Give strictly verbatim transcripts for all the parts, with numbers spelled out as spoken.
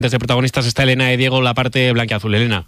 Desde protagonistas está Elena y Diego, la parte blanquiazul. Elena.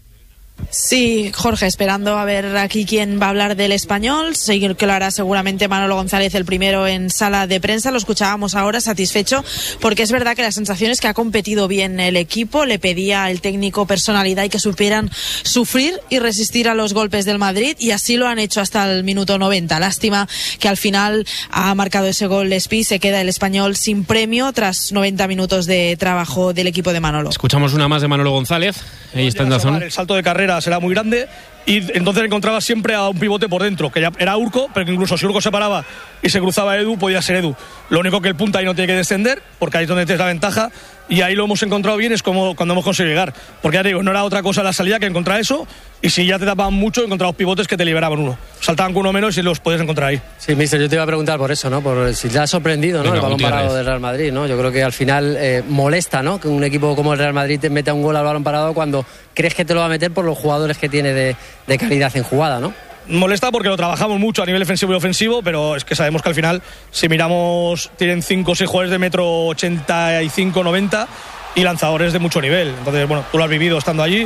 Sí, Jorge, esperando a ver aquí quién va a hablar del Español. Sí, que lo hará seguramente Manolo González, el primero en sala de prensa. Lo escuchábamos ahora, satisfecho, porque es verdad que la sensación es que ha competido bien el equipo. Le pedía al técnico personalidad y que supieran sufrir y resistir a los golpes del Madrid, y así lo han hecho hasta el minuto noventa. Lástima que al final ha marcado ese gol Espi. Se queda el Español sin premio tras noventa minutos de trabajo del equipo de Manolo. Escuchamos una más de Manolo González. Ahí está en Dazón. El salto de carrera será muy grande y entonces encontraba siempre a un pivote por dentro, que ya era Urco, pero que incluso si Urco se paraba y se cruzaba Edu, podía ser Edu. Lo único que el punta ahí no tiene que descender, porque ahí es donde tienes la ventaja, y ahí lo hemos encontrado bien, es como cuando hemos conseguido llegar, porque ya te digo, no era otra cosa la salida que encontrar eso, y si ya te tapaban mucho, encontrabas pivotes que te liberaban uno, saltaban con uno menos y los podías encontrar ahí. Sí, mister, yo te iba a preguntar por eso, ¿no? Por si te ha sorprendido, ¿no? Venga, el balón parado del Real Madrid, ¿no? Yo creo que al final eh, molesta, ¿no? Que un equipo como el Real Madrid te meta un gol al balón parado cuando crees que te lo va a meter por los jugadores que tiene de, de calidad en jugada, ¿no? Molesta porque lo trabajamos mucho a nivel defensivo y ofensivo, pero es que sabemos que al final, si miramos, tienen cinco o seis jugadores de metro ochenta y cinco, noventa y lanzadores de mucho nivel. Entonces, bueno, tú lo has vivido estando allí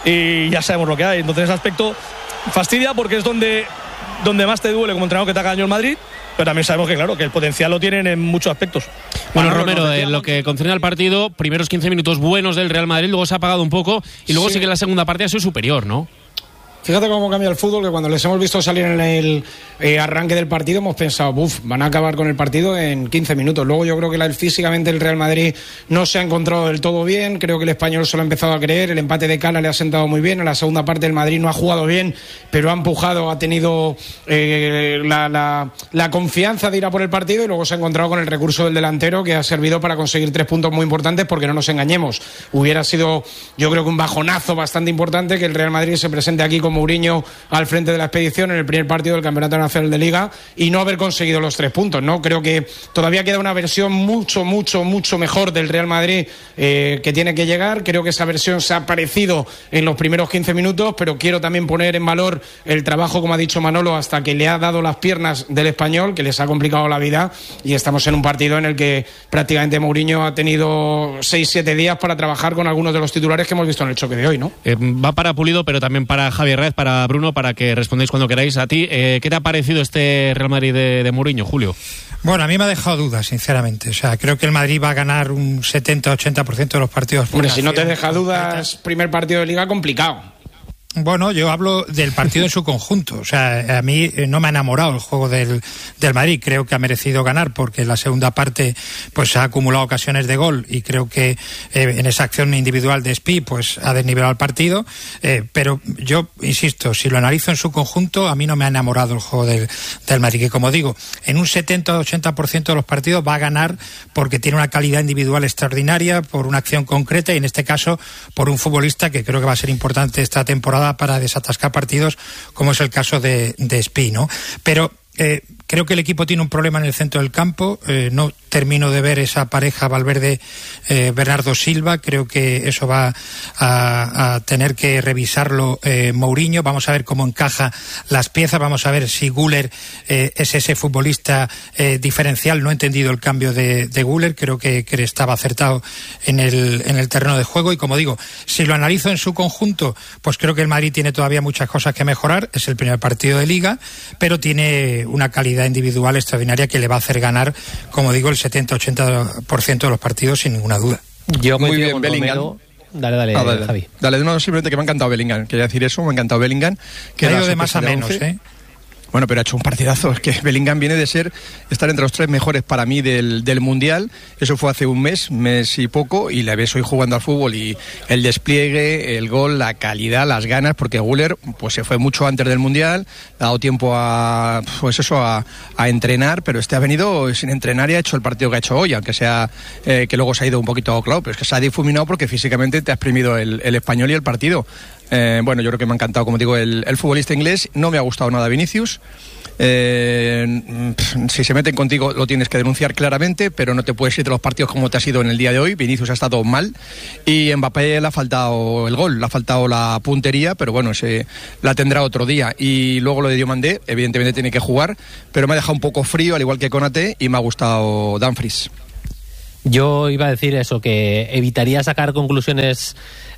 y ya sabemos lo que hay. Entonces, ese aspecto fastidia porque es donde, donde más te duele como entrenador que te haga daño el Madrid, pero también sabemos que, claro, que el potencial lo tienen en muchos aspectos. Bueno, bueno Romero, en lo que concierne al partido, primeros quince minutos buenos del Real Madrid, luego se ha apagado un poco y luego sí, sí que en la segunda parte ha sido superior, ¿no? Fíjate cómo cambia el fútbol, que cuando les hemos visto salir en el eh, arranque del partido hemos pensado, buf, van a acabar con el partido en quince minutos. Luego yo creo que la, físicamente el Real Madrid no se ha encontrado del todo bien, creo que el Español se lo ha empezado a creer, el empate de Cala le ha sentado muy bien, en la segunda parte el Madrid no ha jugado bien, pero ha empujado, ha tenido eh, la, la, la confianza de ir a por el partido, y luego se ha encontrado con el recurso del delantero, que ha servido para conseguir tres puntos muy importantes, porque no nos engañemos, hubiera sido yo creo que un bajonazo bastante importante que el Real Madrid se presente aquí con Mourinho al frente de la expedición en el primer partido del Campeonato Nacional de Liga y no haber conseguido los tres puntos, ¿no? Creo que todavía queda una versión mucho, mucho, mucho mejor del Real Madrid eh, que tiene que llegar. Creo que esa versión se ha aparecido en los primeros quince minutos, pero quiero también poner en valor el trabajo, como ha dicho Manolo, hasta que le ha dado las piernas del Español, que les ha complicado la vida, y estamos en un partido en el que prácticamente Mourinho ha tenido seis siete días para trabajar con algunos de los titulares que hemos visto en el choque de hoy, ¿no? Eh, va para Pulido, pero también para Javier Raez, para Bruno, para que respondáis cuando queráis. A ti, eh, ¿qué te ha parecido este Real Madrid de, de Mourinho, Julio? Bueno, a mí me ha dejado dudas, sinceramente. O sea, creo que el Madrid va a ganar un setenta ochenta por ciento de los partidos. Hombre, si no te deja dudas, primer partido de Liga complicado. Bueno, yo hablo del partido en su conjunto. O sea, a mí no me ha enamorado el juego del, del Madrid. Creo que ha merecido ganar porque en la segunda parte pues ha acumulado ocasiones de gol y creo que eh, en esa acción individual de Espi pues ha desnivelado el partido. Eh, pero yo insisto, si lo analizo en su conjunto, a mí no me ha enamorado el juego del, del Madrid. Que como digo, en un setenta ochenta por ciento de los partidos va a ganar porque tiene una calidad individual extraordinaria, por una acción concreta y en este caso por un futbolista que creo que va a ser importante esta temporada para desatascar partidos, como es el caso de, de Espi, ¿no? Pero eh, creo que el equipo tiene un problema en el centro del campo. Eh, no termino de ver esa pareja Valverde-Bernardo eh, Silva. Creo que eso va a, a tener que revisarlo eh, Mourinho. Vamos a ver cómo encaja las piezas. Vamos a ver si Güler eh, es ese futbolista eh, diferencial. No he entendido el cambio de, de Güler. Creo que, que estaba acertado en el, en el terreno de juego. Y como digo, si lo analizo en su conjunto, pues creo que el Madrid tiene todavía muchas cosas que mejorar. Es el primer partido de Liga, pero tiene una calidad individual extraordinaria que le va a hacer ganar, como digo, el setenta ochenta por ciento de los partidos sin ninguna duda. Yo muy bien, Bellingham. Dale, dale, ah, dale, Javi. Dale, no, simplemente que me ha encantado Bellingham. Quería decir eso, me ha encantado Bellingham. Que ha ido de más a menos, ¿eh? Bueno, pero ha hecho un partidazo. Es que Bellingham viene de ser, estar entre los tres mejores para mí del, del Mundial. Eso fue hace un mes, mes y poco, y le ves hoy jugando al fútbol y el despliegue, el gol, la calidad, las ganas, porque Güler pues se fue mucho antes del Mundial, ha dado tiempo a, pues eso, a, a entrenar, pero este ha venido sin entrenar y ha hecho el partido que ha hecho hoy, aunque sea eh, que luego se ha ido un poquito, claro, pero es que se ha difuminado porque físicamente te ha exprimido el, el Español y el partido. Eh, bueno, yo creo que me ha encantado, como digo, el, el futbolista inglés. No me ha gustado nada Vinicius. Eh, si se meten contigo lo tienes que denunciar claramente, pero no te puedes ir de los partidos como te ha sido en el día de hoy. Vinicius ha estado mal y Mbappé le ha faltado el gol, le ha faltado la puntería, pero bueno, se la tendrá otro día. Y luego lo de Diomandé, evidentemente tiene que jugar, pero me ha dejado un poco frío, al igual que Konaté, y me ha gustado Dumfries. Yo iba a decir eso, que evitaría sacar conclusiones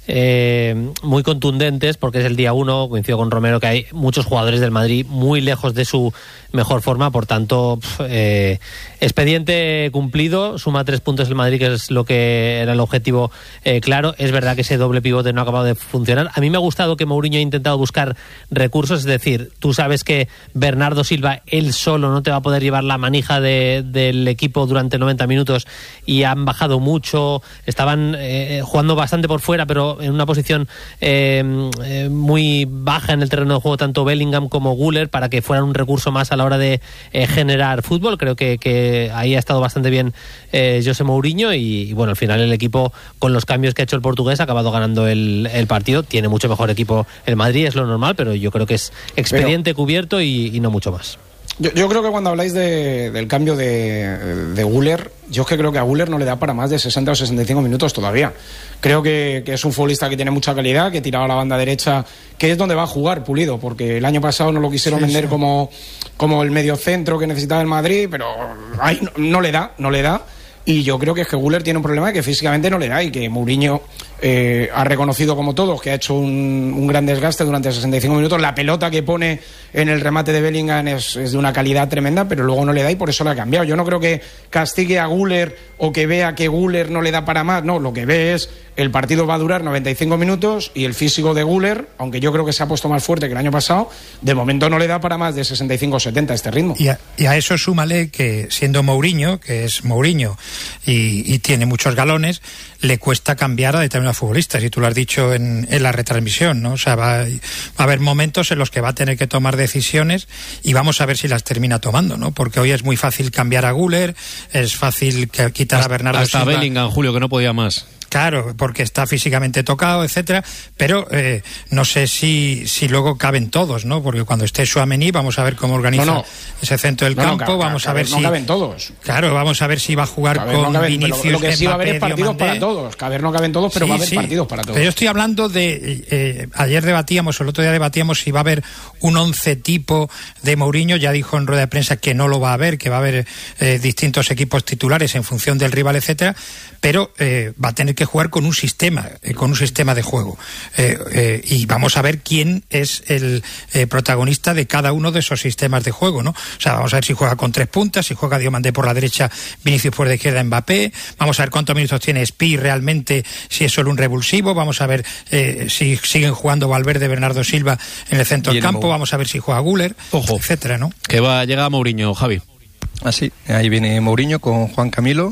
eh, muy contundentes, porque es el día uno, coincido con Romero, que hay muchos jugadores del Madrid muy lejos de su mejor forma, por tanto, eh, expediente cumplido, suma tres puntos el Madrid, que es lo que era el objetivo eh, claro. Es verdad que ese doble pivote no ha acabado de funcionar. A mí me ha gustado que Mourinho ha intentado buscar recursos, es decir, tú sabes que Bernardo Silva, él solo no te va a poder llevar la manija de, del equipo durante noventa minutos, y han bajado mucho, estaban eh, jugando bastante por fuera, pero en una posición eh, eh, muy baja en el terreno de juego, tanto Bellingham como Güler, para que fueran un recurso más a la hora de eh, generar fútbol. Creo que, que ahí ha estado bastante bien eh, José Mourinho, y, y bueno, al final el equipo, con los cambios que ha hecho el portugués, ha acabado ganando el, el partido. Tiene mucho mejor equipo el Madrid, es lo normal, pero yo creo que es expediente pero... cubierto y, y no mucho más. Yo, yo creo que cuando habláis de, del cambio de, de Güler, yo es que creo que a Güler no le da para más de sesenta o sesenta y cinco minutos todavía. Creo que, que es un futbolista que tiene mucha calidad, que tiraba a la banda derecha, que es donde va a jugar Pulido, porque el año pasado no lo quisieron sí, vender sí. Como, como el mediocentro que necesitaba el Madrid, pero ahí no, no le da, no le da. Y yo creo que es que Güler tiene un problema de que físicamente no le da, y que Mourinho eh, ha reconocido, como todos, que ha hecho un, un gran desgaste durante sesenta y cinco minutos. La pelota que pone en el remate de Bellingham es, es de una calidad tremenda, pero luego no le da, y por eso la ha cambiado. Yo no creo que castigue a Güler o que vea que Güler no le da para más. No, lo que ve es el partido va a durar noventa y cinco minutos, y el físico de Güler, aunque yo creo que se ha puesto más fuerte que el año pasado, de momento no le da para más de sesenta y cinco o setenta este ritmo. Y a, y a eso súmale que, siendo Mourinho, que es Mourinho y, y tiene muchos galones, le cuesta cambiar a determinados futbolistas, y tú lo has dicho en, en la retransmisión, ¿no? O sea, va, va a haber momentos en los que va a tener que tomar decisiones, y vamos a ver si las termina tomando, ¿no? Porque hoy es muy fácil cambiar a Güler, es fácil que, quitar hasta, a Bernardo hasta Silva. Bellingham, Julio, que no podía más. Claro, porque está físicamente tocado, etcétera, pero eh, no sé si, si luego caben todos, ¿no? Porque cuando esté Tchouaméni vamos a ver cómo organiza no, no. ese centro del no, campo, no, vamos caber, a ver no si... No caben todos. Claro, vamos a ver si va a jugar caber, con no caben, Vinicius, lo, lo que sí Mbappé, va a haber es partidos Diomandé. Para todos. Caber no caben todos, pero sí, va a haber sí. partidos para todos. Pero yo estoy hablando de... Eh, ayer debatíamos, o el otro día debatíamos si va a haber un once tipo de Mourinho. Ya dijo en rueda de prensa que no lo va a haber, que va a haber eh, distintos equipos titulares en función del rival, etcétera, pero eh, va a tener que jugar con un sistema Eh, con un sistema de juego eh, eh, y vamos a ver quién es el eh, protagonista de cada uno de esos sistemas de juego, ¿no? O sea, vamos a ver si juega con tres puntas, si juega Diomandé por la derecha, Vinicius por la izquierda, Mbappé. Vamos a ver cuántos minutos tiene Spi realmente, si es solo un revulsivo. Vamos a ver eh, si siguen jugando Valverde, Bernardo Silva en el centro del campo. Vamos a ver si juega Güler, Ojo, etcétera, ¿no? Que va, llega Mourinho, Javi. Así, ahí viene Mourinho con Juan Camilo.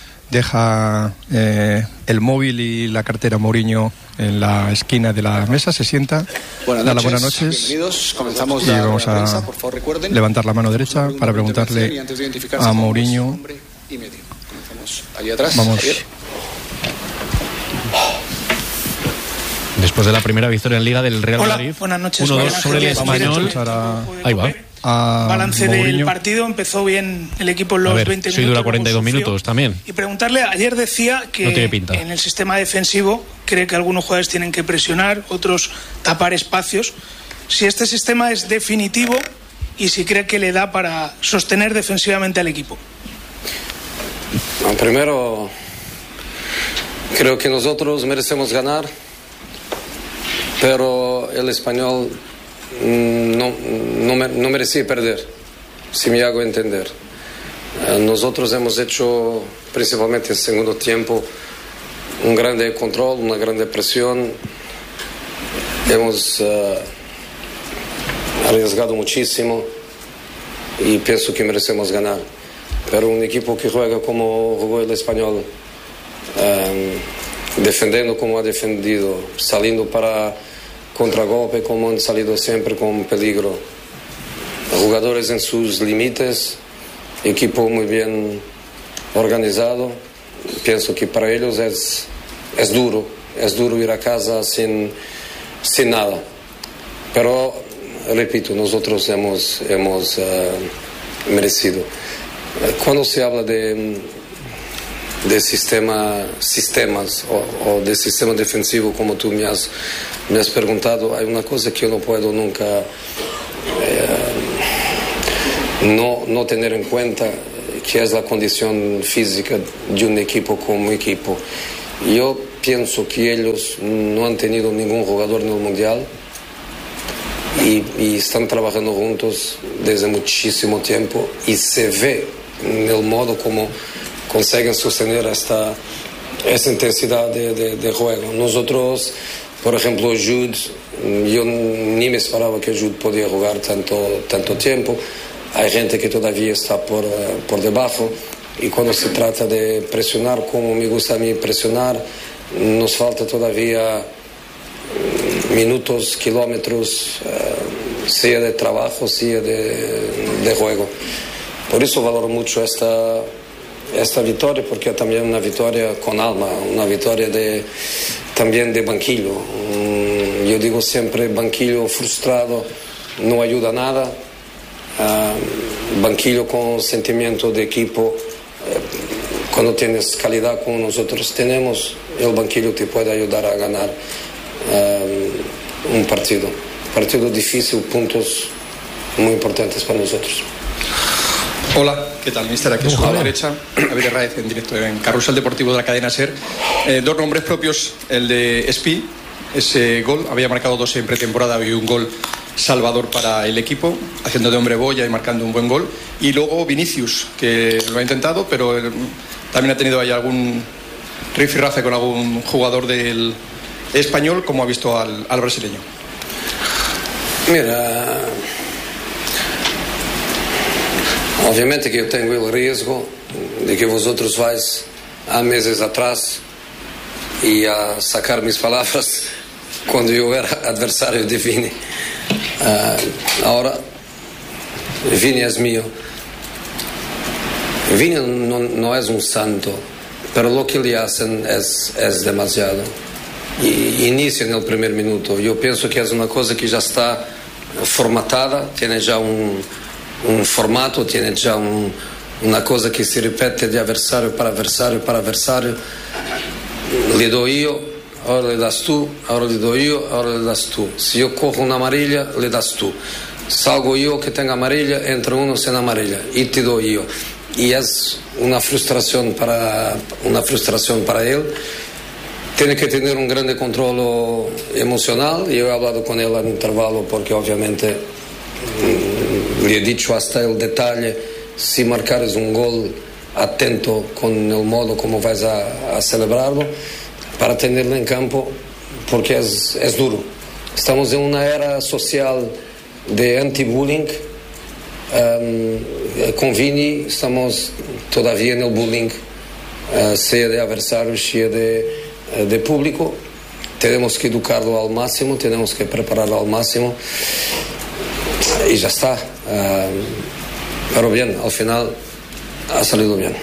Deja eh, el móvil y la cartera Mourinho en la esquina de la mesa, se sienta, buenas da noches, las buenas noches. Bienvenidos. Comenzamos y la vamos a prensa, por favor, recuerden, levantar la mano derecha para preguntarle a Mourinho. Y medio. Comenzamos allí atrás. Vamos. Javier. Después de la primera victoria en Liga del Real Hola, Madrid, buenas noches. uno dos sobre el Español. A... Ahí va. Balance Mourinho. del partido, empezó bien el equipo en los a ver, veinte si minutos. dura cuarenta y dos minutos también. Y preguntarle, ayer decía que no tiene pinta. En el sistema defensivo cree que algunos jugadores tienen que presionar, otros tapar espacios. Si este sistema es definitivo y si cree que le da para sostener defensivamente al equipo. No, primero, creo que nosotros merecemos ganar, pero el Español no, no, no merecía perder, si me hago entender. Nosotros hemos hecho, principalmente en el segundo tiempo, un grande control, una grande presión. Hemos uh, arriesgado muchísimo y pienso que merecemos ganar. Pero un equipo que juega como jugó el Español, um, defendiendo como ha defendido, saliendo para contragolpe como han salido siempre con peligro, jugadores en sus límites, equipo muy bien organizado. Pienso que para ellos es, es duro, es duro ir a casa sin, sin nada. Pero, repito, nosotros hemos, hemos uh, merecido. Cuando se habla de, de sistema, sistemas o, o de sistema defensivo, como tú me has, me has preguntado, hay una cosa que yo no puedo nunca eh, no, no tener en cuenta, que es la condición física de un equipo como equipo. Yo pienso que ellos no han tenido ningún jugador en el Mundial y, y están trabajando juntos desde muchísimo tiempo y se ve en el modo como consiguen sostener esta, esta intensidad de, de, de juego. Nosotros, por ejemplo, Jude, yo ni me esperaba que Jude podía jugar tanto, tanto tiempo. Hay gente que todavía está por, por debajo y cuando se trata de presionar como me gusta a mí presionar, nos falta todavía minutos, kilómetros, uh, sea de trabajo, sea de, de juego. Por eso valoro mucho esta, esta victoria, porque es también una victoria con alma, una victoria de, también de banquillo. Um, yo digo siempre, banquillo frustrado no ayuda a nada. Uh, banquillo con sentimiento de equipo, uh, cuando tienes calidad como nosotros tenemos, el banquillo te puede ayudar a ganar uh, un partido. Partido difícil, puntos muy importantes para nosotros. Hola, ¿qué tal, mister? Aquí a la derecha, Javier Raez en directo en Carrusel Deportivo de la cadena SER. Eh, dos nombres propios, el de Espi, ese gol, había marcado dos en pretemporada y un gol salvador para el equipo, haciendo de hombre boya y marcando un buen gol. Y luego Vinicius, que lo ha intentado, pero él, también ha tenido ahí algún rifirrafe con algún jugador del español. ¿Cómo ha visto al, al brasileño? Mira, obviamente que yo tengo el riesgo de que vosotros vais a meses atrás y a sacar mis palabras cuando yo era adversario de Vini. Uh, ahora, Vini es mío. Vini no, no es un santo, pero lo que le hacen es, es demasiado. Y inicia en el primer minuto. Yo pienso que es una cosa que ya está formatada, tiene ya un, un formato, tiene ya un, una cosa que se repite de adversario para adversario para adversario. Le doy yo, ahora le das tú, ahora le doy yo, ahora le das tú. Si yo cojo una amarilla, le das tú. Salgo yo que tenga amarilla, entra uno sin amarilla y te doy yo. Y es una frustración para, una frustración para él. Tiene que tener un gran control emocional. Yo he hablado con él al intervalo porque obviamente mmm, le he dicho hasta el detalle, si marcares un gol, atento con el modo como vais a, a celebrarlo para tenerlo en campo, porque es, es duro. Estamos en una era social de anti-bullying. Um, con Vini estamos todavía en el bullying, uh, sea de adversarios, sea de, uh, de público. Tenemos que educarlo al máximo, tenemos que prepararlo al máximo y ya está. Uh, pero bien, al final ha salido bien.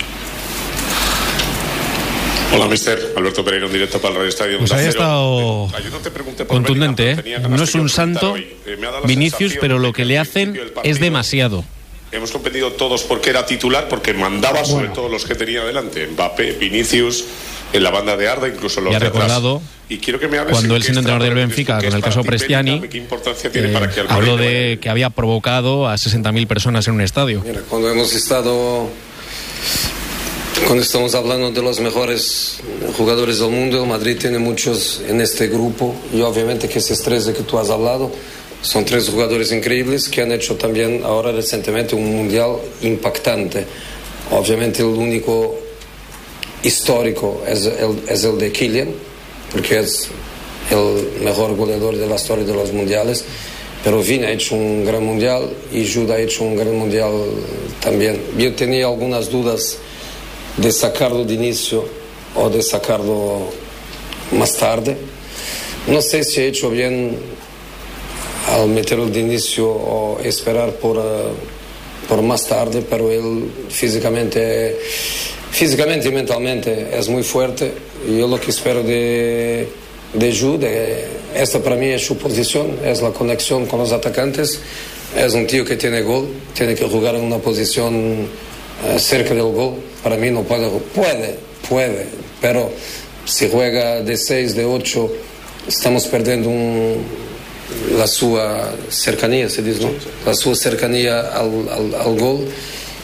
Hola, mister. Alberto Pereira, en directo para el Radio Estadio. Pues ahí ha estado contundente, ¿eh? No es un santo, Vinicius, pero lo que le hacen es demasiado. Hemos comprendido todos por qué era titular, porque mandaba sobre todo los que tenía delante. Mbappé, Vinicius, en la banda de Arda, incluso los de atrás. Recordado, y quiero que me hables cuando él siendo entrenador del Benfica, con el caso Prestiani, eh, habló de que había provocado a sesenta mil personas en un estadio. Mira, cuando hemos estado... Cuando estamos hablando de los mejores jugadores del mundo, el Madrid tiene muchos en este grupo y obviamente que esos tres de que tú has hablado son tres jugadores increíbles que han hecho también ahora recientemente un mundial impactante. Obviamente el único histórico es el, es el de Kylian, porque es el mejor goleador de la historia de los mundiales, pero Vini ha hecho un gran mundial y Jude ha hecho un gran mundial también. Yo tenía algunas dudas de sacarlo de inicio o de sacarlo más tarde. No sé si he hecho bien al meterlo de inicio o esperar por, uh, por más tarde, pero él físicamente, físicamente y mentalmente es muy fuerte. Y yo lo que espero de, de Jude, esta para mí es su posición, es la conexión con los atacantes. Es un tío que tiene gol, tiene que jugar en una posición uh, cerca del gol. Para mí no puede, puede, puede, pero si juega de seis, de ocho, estamos perdiendo un, la su cercanía, se dice, ¿no? La su cercanía al, al, al gol,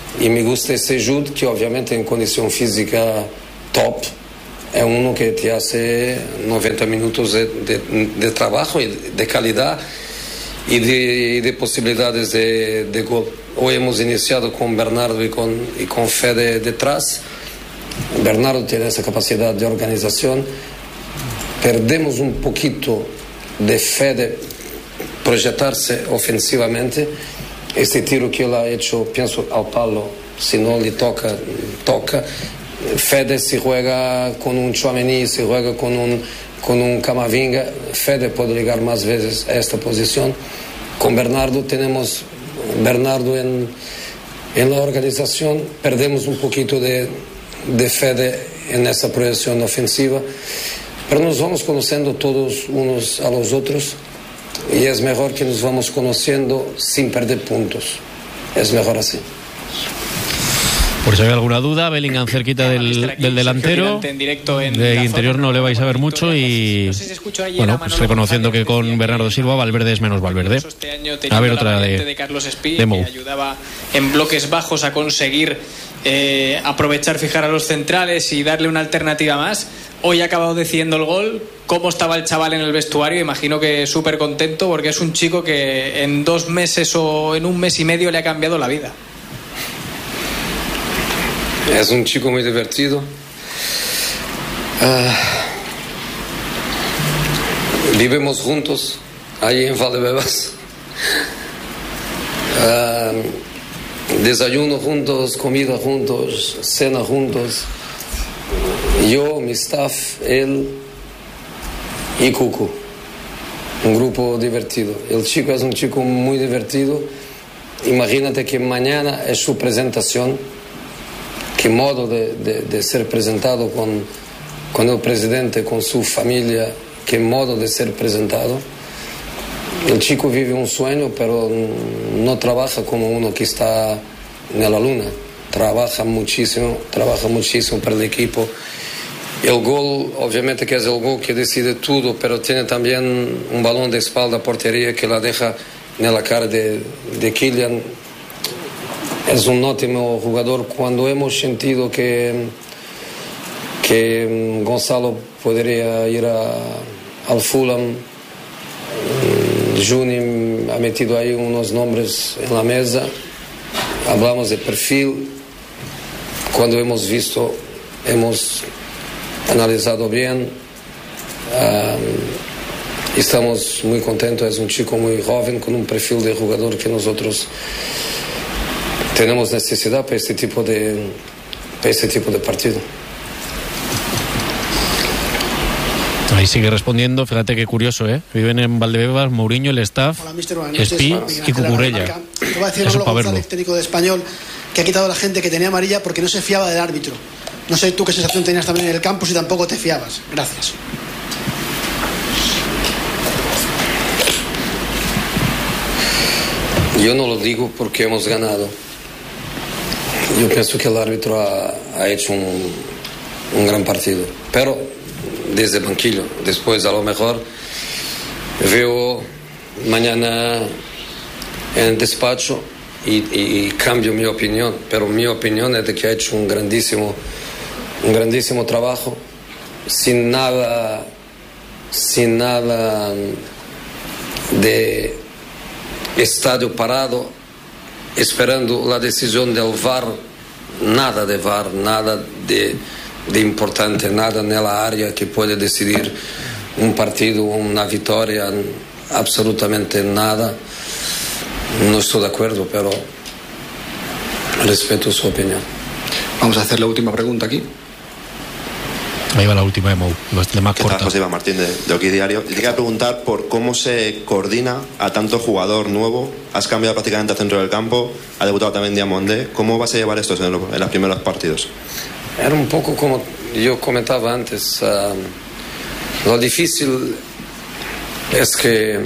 y me gusta ese Jude, que obviamente en condición física top, es uno que te hace noventa minutos de, de, de trabajo y de calidad y de, y de posibilidades de, de gol. Hoy hemos iniciado con Bernardo y con, y con Fede detrás. Bernardo tiene esa capacidad de organización. Perdemos un poquito de Fede proyectarse ofensivamente. Este tiro que él ha hecho, pienso al palo, si no le toca, toca. Fede si juega con un Tchouaméni, si juega con un, con un Camavinga, Fede puede llegar más veces a esta posición. Con Bernardo tenemos Bernardo en, en la organización, perdemos un poquito de, de Fede en esa proyección ofensiva, pero nos vamos conociendo todos unos a los otros y es mejor que nos vamos conociendo sin perder puntos, es mejor así. Por si hay alguna duda, Bellingham cerquita del, del delantero, de interior no le vais a ver mucho y bueno, pues reconociendo que con Bernardo Silva Valverde es menos Valverde. A ver otra de, de Carlos Espí, de que ayudaba en bloques bajos a conseguir eh, aprovechar, fijar a los centrales y darle una alternativa más. Hoy ha acabado decidiendo el gol. ¿Cómo estaba el chaval en el vestuario? Imagino que súper contento porque es un chico que en dos meses o en un mes y medio le ha cambiado la vida. Es un chico muy divertido. Uh, vivimos juntos allí en Valdebebas. Uh, desayuno juntos, comida juntos, cena juntos. Yo, mi staff, él y Cucu. Un grupo divertido. El chico es un chico muy divertido. Imagínate que mañana es su presentación. Qué modo de, de, de ser presentado con, con el presidente, con su familia, qué modo de ser presentado. El chico vive un sueño, pero no trabaja como uno que está en la luna. Trabaja muchísimo, trabaja muchísimo para el equipo. El gol, obviamente que es el gol que decide todo, pero tiene también un balón de espalda a portería que la deja en la cara de, de Kylian. Es un ótimo jugador. Cuando hemos sentido que, que Gonzalo podría ir a, al Fulham, Juni ha metido ahí unos nombres en la mesa, hablamos de perfil. Cuando hemos visto, hemos analizado bien, um, estamos muy contentos. Es un chico muy joven con un perfil de jugador que nosotros tenemos necesidad para este tipo de, para este tipo de partido. Ahí sigue respondiendo, fíjate qué curioso, ¿eh? Viven en Valdebebas, Mourinho, el staff, Espí y Cucurella. Te voy a decir Manolo González, técnico de Español, que ha quitado a la gente que tenía amarilla porque no se fiaba del árbitro. No sé tú qué sensación tenías también en el campo, si tampoco te fiabas. Gracias. Yo no lo digo porque hemos ganado. Yo pienso que el árbitro ha, ha hecho un, un gran partido, pero desde el banquillo. Después a lo mejor veo mañana en el despacho y, y, y cambio mi opinión, pero mi opinión es de que ha hecho un grandísimo, un grandísimo trabajo, sin nada, sin nada de estadio parado, esperando la decisión del V A R, nada de V A R, nada de, de importante, nada en la área que puede decidir un partido, una victoria, absolutamente nada. No estoy de acuerdo, pero respeto su opinión. Vamos a hacer la última pregunta aquí. Ahí va la última de Mou, bastante más corta. José Iván Martín de, de Hockey Diario. Te quería preguntar por cómo se coordina a tanto jugador nuevo. Has cambiado prácticamente al centro del campo, ha debutado también Diamondé. ¿Cómo vas a llevar esto en, lo, en los primeros partidos? Era un poco como yo comentaba antes. Uh, lo difícil es que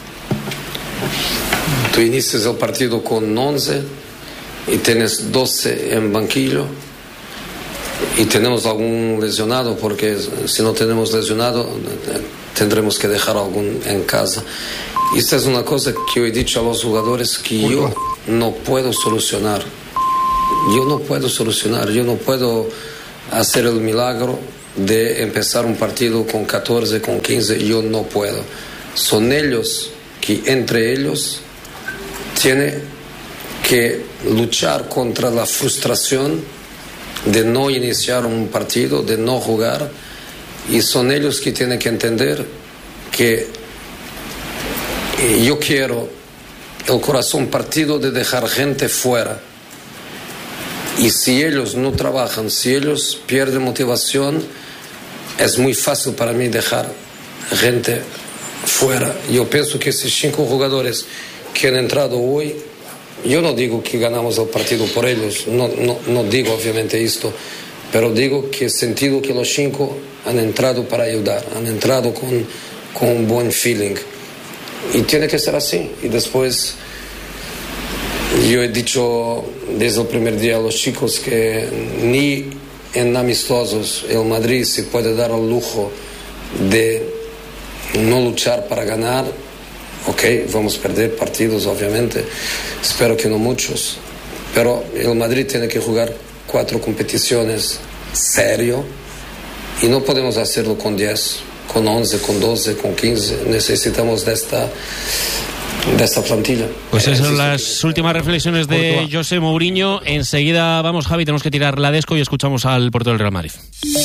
tú inicias el partido con once y tienes doce en banquillo. Y tenemos algún lesionado, porque si no tenemos lesionado tendremos que dejar algún en casa. Y esta es una cosa que yo he dicho a los jugadores que yo no puedo solucionar. yo no puedo solucionar, yo no puedo hacer el milagro de empezar un partido con catorce, con quince, yo no puedo. Son ellos que entre ellos tienen que luchar contra la frustración de no iniciar un partido, de no jugar, y son ellos que tienen que entender que yo quiero el corazón partido de dejar gente fuera. Y si ellos no trabajan, si ellos pierden motivación, es muy fácil para mí dejar gente fuera. Yo pienso que esos cinco jugadores que han entrado hoy, yo no digo que ganamos el partido por ellos, no, no, no digo obviamente esto, pero digo que he sentido que los cinco han entrado para ayudar, han entrado con, con un buen feeling. Y tiene que ser así. Y después, yo he dicho desde el primer día a los chicos que ni en amistosos el Madrid se puede dar el lujo de no luchar para ganar. Ok, vamos a perder partidos, obviamente. Espero que no muchos. Pero el Madrid tiene que jugar cuatro competiciones serio. Y no podemos hacerlo con diez, con once, con doce, con quince. Necesitamos de esta, de esta plantilla. Pues esas son las últimas reflexiones de José Mourinho. Enseguida vamos, Javi, tenemos que tirar la desco y escuchamos al portero del Real Madrid.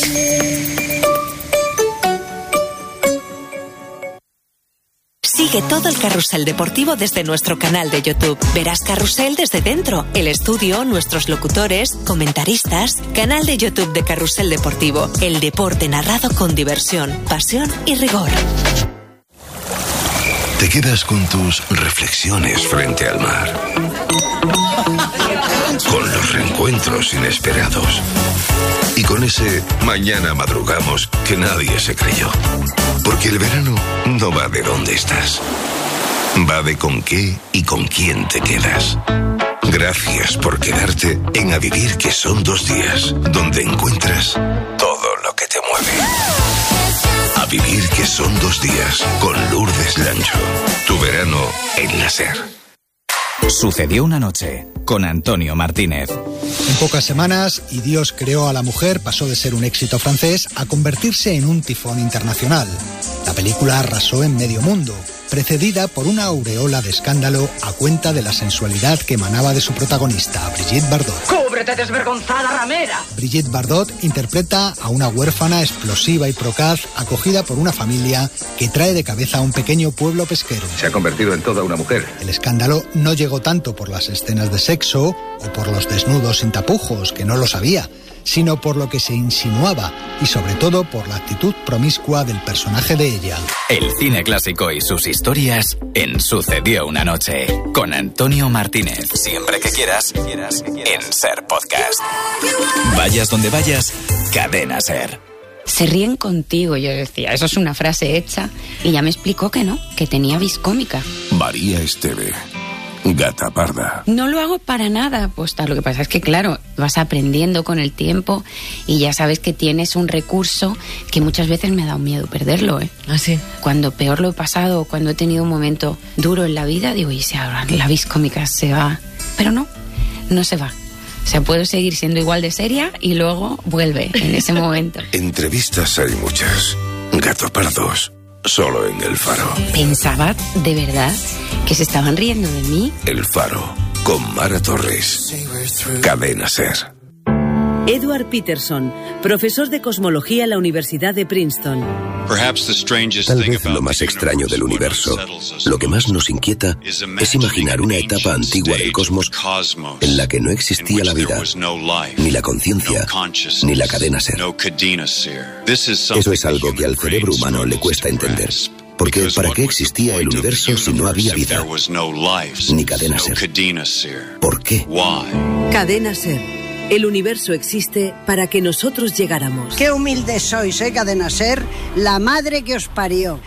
Sigue todo el carrusel deportivo desde nuestro canal de YouTube. Verás Carrusel desde dentro, el estudio, nuestros locutores, comentaristas. Canal de YouTube de Carrusel Deportivo. El deporte narrado con diversión, pasión y rigor. Te quedas con tus reflexiones frente al mar. Con los reencuentros inesperados. Y con ese mañana madrugamos que nadie se creyó. Porque el verano no va de dónde estás. Va de con qué y con quién te quedas. Gracias por quedarte en A Vivir, que son dos días, donde encuentras todo lo que te mueve. A Vivir, que son dos días, con Lourdes Lancho. Tu verano en la SER. Sucedió una noche, con Antonio Martínez. En pocas semanas, Y Dios creó a la mujer pasó de ser un éxito francés a convertirse en un tifón internacional. La película arrasó en medio mundo, precedida por una aureola de escándalo a cuenta de la sensualidad que emanaba de su protagonista, Brigitte Bardot. ¡Cúbrete, desvergonzada ramera! Brigitte Bardot interpreta a una huérfana explosiva y procaz acogida por una familia que trae de cabeza a un pequeño pueblo pesquero. Se ha convertido en toda una mujer. El escándalo no llegó tanto por las escenas de sexo o por los desnudos sin tapujos, que no lo sabía, sino por lo que se insinuaba y sobre todo por la actitud promiscua del personaje de ella. El cine clásico y sus historias en Sucedió una noche, con Antonio Martínez. Siempre que quieras, en SER Podcast. Vayas donde vayas, Cadena SER. Se ríen contigo, yo decía, eso es una frase hecha, y ya me explicó que no, que tenía vis cómica. María Esteve, gata parda. No lo hago para nada, pues lo que pasa es que claro, vas aprendiendo con el tiempo y ya sabes que tienes un recurso que muchas veces me ha dado miedo perderlo, ¿eh? ¿Ah, sí? Cuando peor lo he pasado, cuando he tenido un momento duro en la vida, digo, y si ahora la vis cómica se va, pero no, no se va. O sea, puedo seguir siendo igual de seria y luego vuelve en ese momento. Entrevistas hay muchas. Gato pardos, solo en El Faro. Pensaba, de verdad, que se estaban riendo de mí. El Faro, con Mara Torres. Cadena SER. Edward Peterson, profesor de cosmología en la Universidad de Princeton. Tal vez lo más extraño del universo, lo que más nos inquieta, es imaginar una etapa antigua del cosmos en la que no existía la vida, ni la conciencia, ni la cadena SER. Eso es algo que al cerebro humano le cuesta entender. Porque ¿para qué existía el universo si no había vida? Ni cadena SER. ¿Por qué? Cadena SER. El universo existe para que nosotros llegáramos. Qué humildes sois, ¿eh, Cadena SER? La madre que os parió.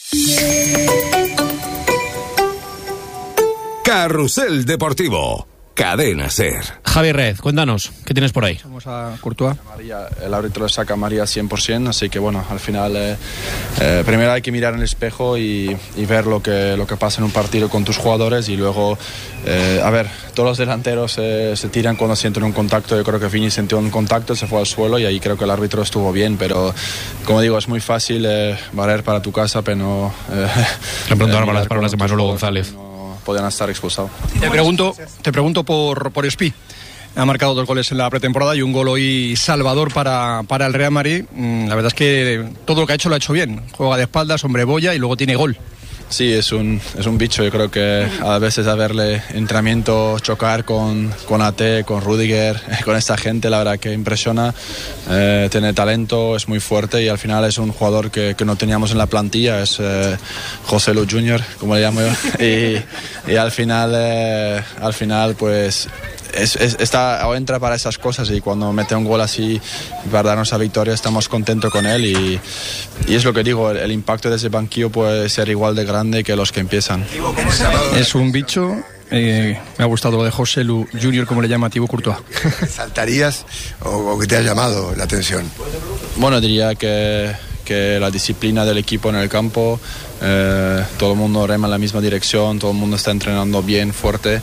Carrusel Deportivo. Cadena SER. Javi Red, cuéntanos, ¿qué tienes por ahí? Vamos a Courtois. María, el árbitro le saca a María cien por ciento, así que bueno, al final eh, eh, primero hay que mirar en el espejo y, y ver lo que, lo que pasa en un partido con tus jugadores y luego, eh, a ver, todos los delanteros eh, se tiran cuando sienten un contacto. Yo creo que Vini sintió un contacto, se fue al suelo y ahí creo que el árbitro estuvo bien, pero como digo, es muy fácil eh, barrer para tu casa, pero no... Eh, Le pregunto ahora las palabras de Manolo González. Podían estar expulsados. Te pregunto, te pregunto por, por Espi. Ha marcado dos goles en la pretemporada y un gol hoy salvador para, para el Real Madrid. La verdad es que todo lo que ha hecho lo ha hecho bien. Juega de espaldas, hombre boya y luego tiene gol. Sí, es un, es un bicho. Yo creo que a veces a verle entrenamiento, chocar con, con A T, con Rudiger, con esta gente, la verdad que impresiona. Eh, tiene talento, es muy fuerte y al final es un jugador que, que no teníamos en la plantilla, es eh, José Lu junior, como le llamo yo. Y, y al final, eh, al final pues... Es, es, está, o entra para esas cosas y cuando mete un gol así para darnos la victoria estamos contentos con él y, y es lo que digo, el, el impacto de ese banquillo puede ser igual de grande que los que empiezan. Es un bicho. Eh, me ha gustado lo de José Lu junior, como le llama Thibaut Courtois. ¿Saltarías o, o que te ha llamado la atención? Bueno, diría que, que la disciplina del equipo en el campo, eh, todo el mundo rema en la misma dirección, todo el mundo está entrenando bien, fuerte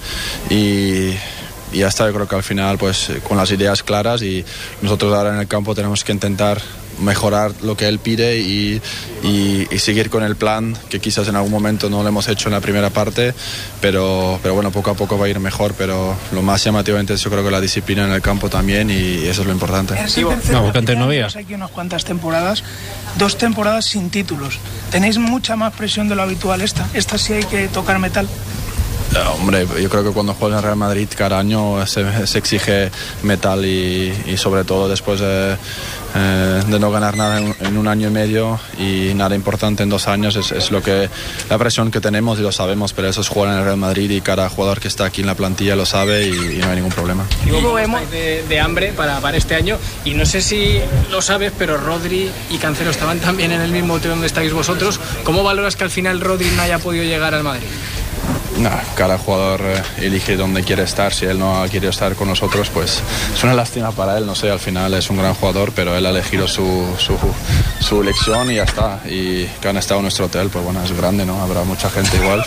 y... Y ya está, yo creo que al final pues con las ideas claras y nosotros ahora en el campo tenemos que intentar mejorar lo que él pide y, y, y seguir con el plan que quizás en algún momento no lo hemos hecho en la primera parte, pero, pero bueno, poco a poco va a ir mejor, pero lo más llamativamente es yo creo que la disciplina en el campo también y eso es lo importante. No, porque antes no había. Aquí unas cuantas temporadas, dos temporadas sin títulos. Tenéis mucha más presión de lo habitual esta, esta sí hay que tocar metal. Hombre, yo creo que cuando juegas en Real Madrid cada año se, se exige metal y, y sobre todo después de, eh, de no ganar nada en, en un año y medio y nada importante en dos años es, es lo que la presión que tenemos y lo sabemos, pero eso es jugar en el Real Madrid y cada jugador que está aquí en la plantilla lo sabe y, y no hay ningún problema. Digo, de, de hambre para, para este año y no sé si lo sabes, pero Rodri y Cancelo estaban también en el mismo hotel donde estáis vosotros. ¿Cómo valoras que al final Rodri no haya podido llegar al Madrid? No, cada jugador eh, elige dónde quiere estar. Si él no ha querido estar con nosotros, pues es una lástima para él. No sé, al final es un gran jugador, pero él ha elegido su, su, su elección y ya está. Y que han estado en nuestro hotel, pues bueno, es grande, ¿no? Habrá mucha gente igual.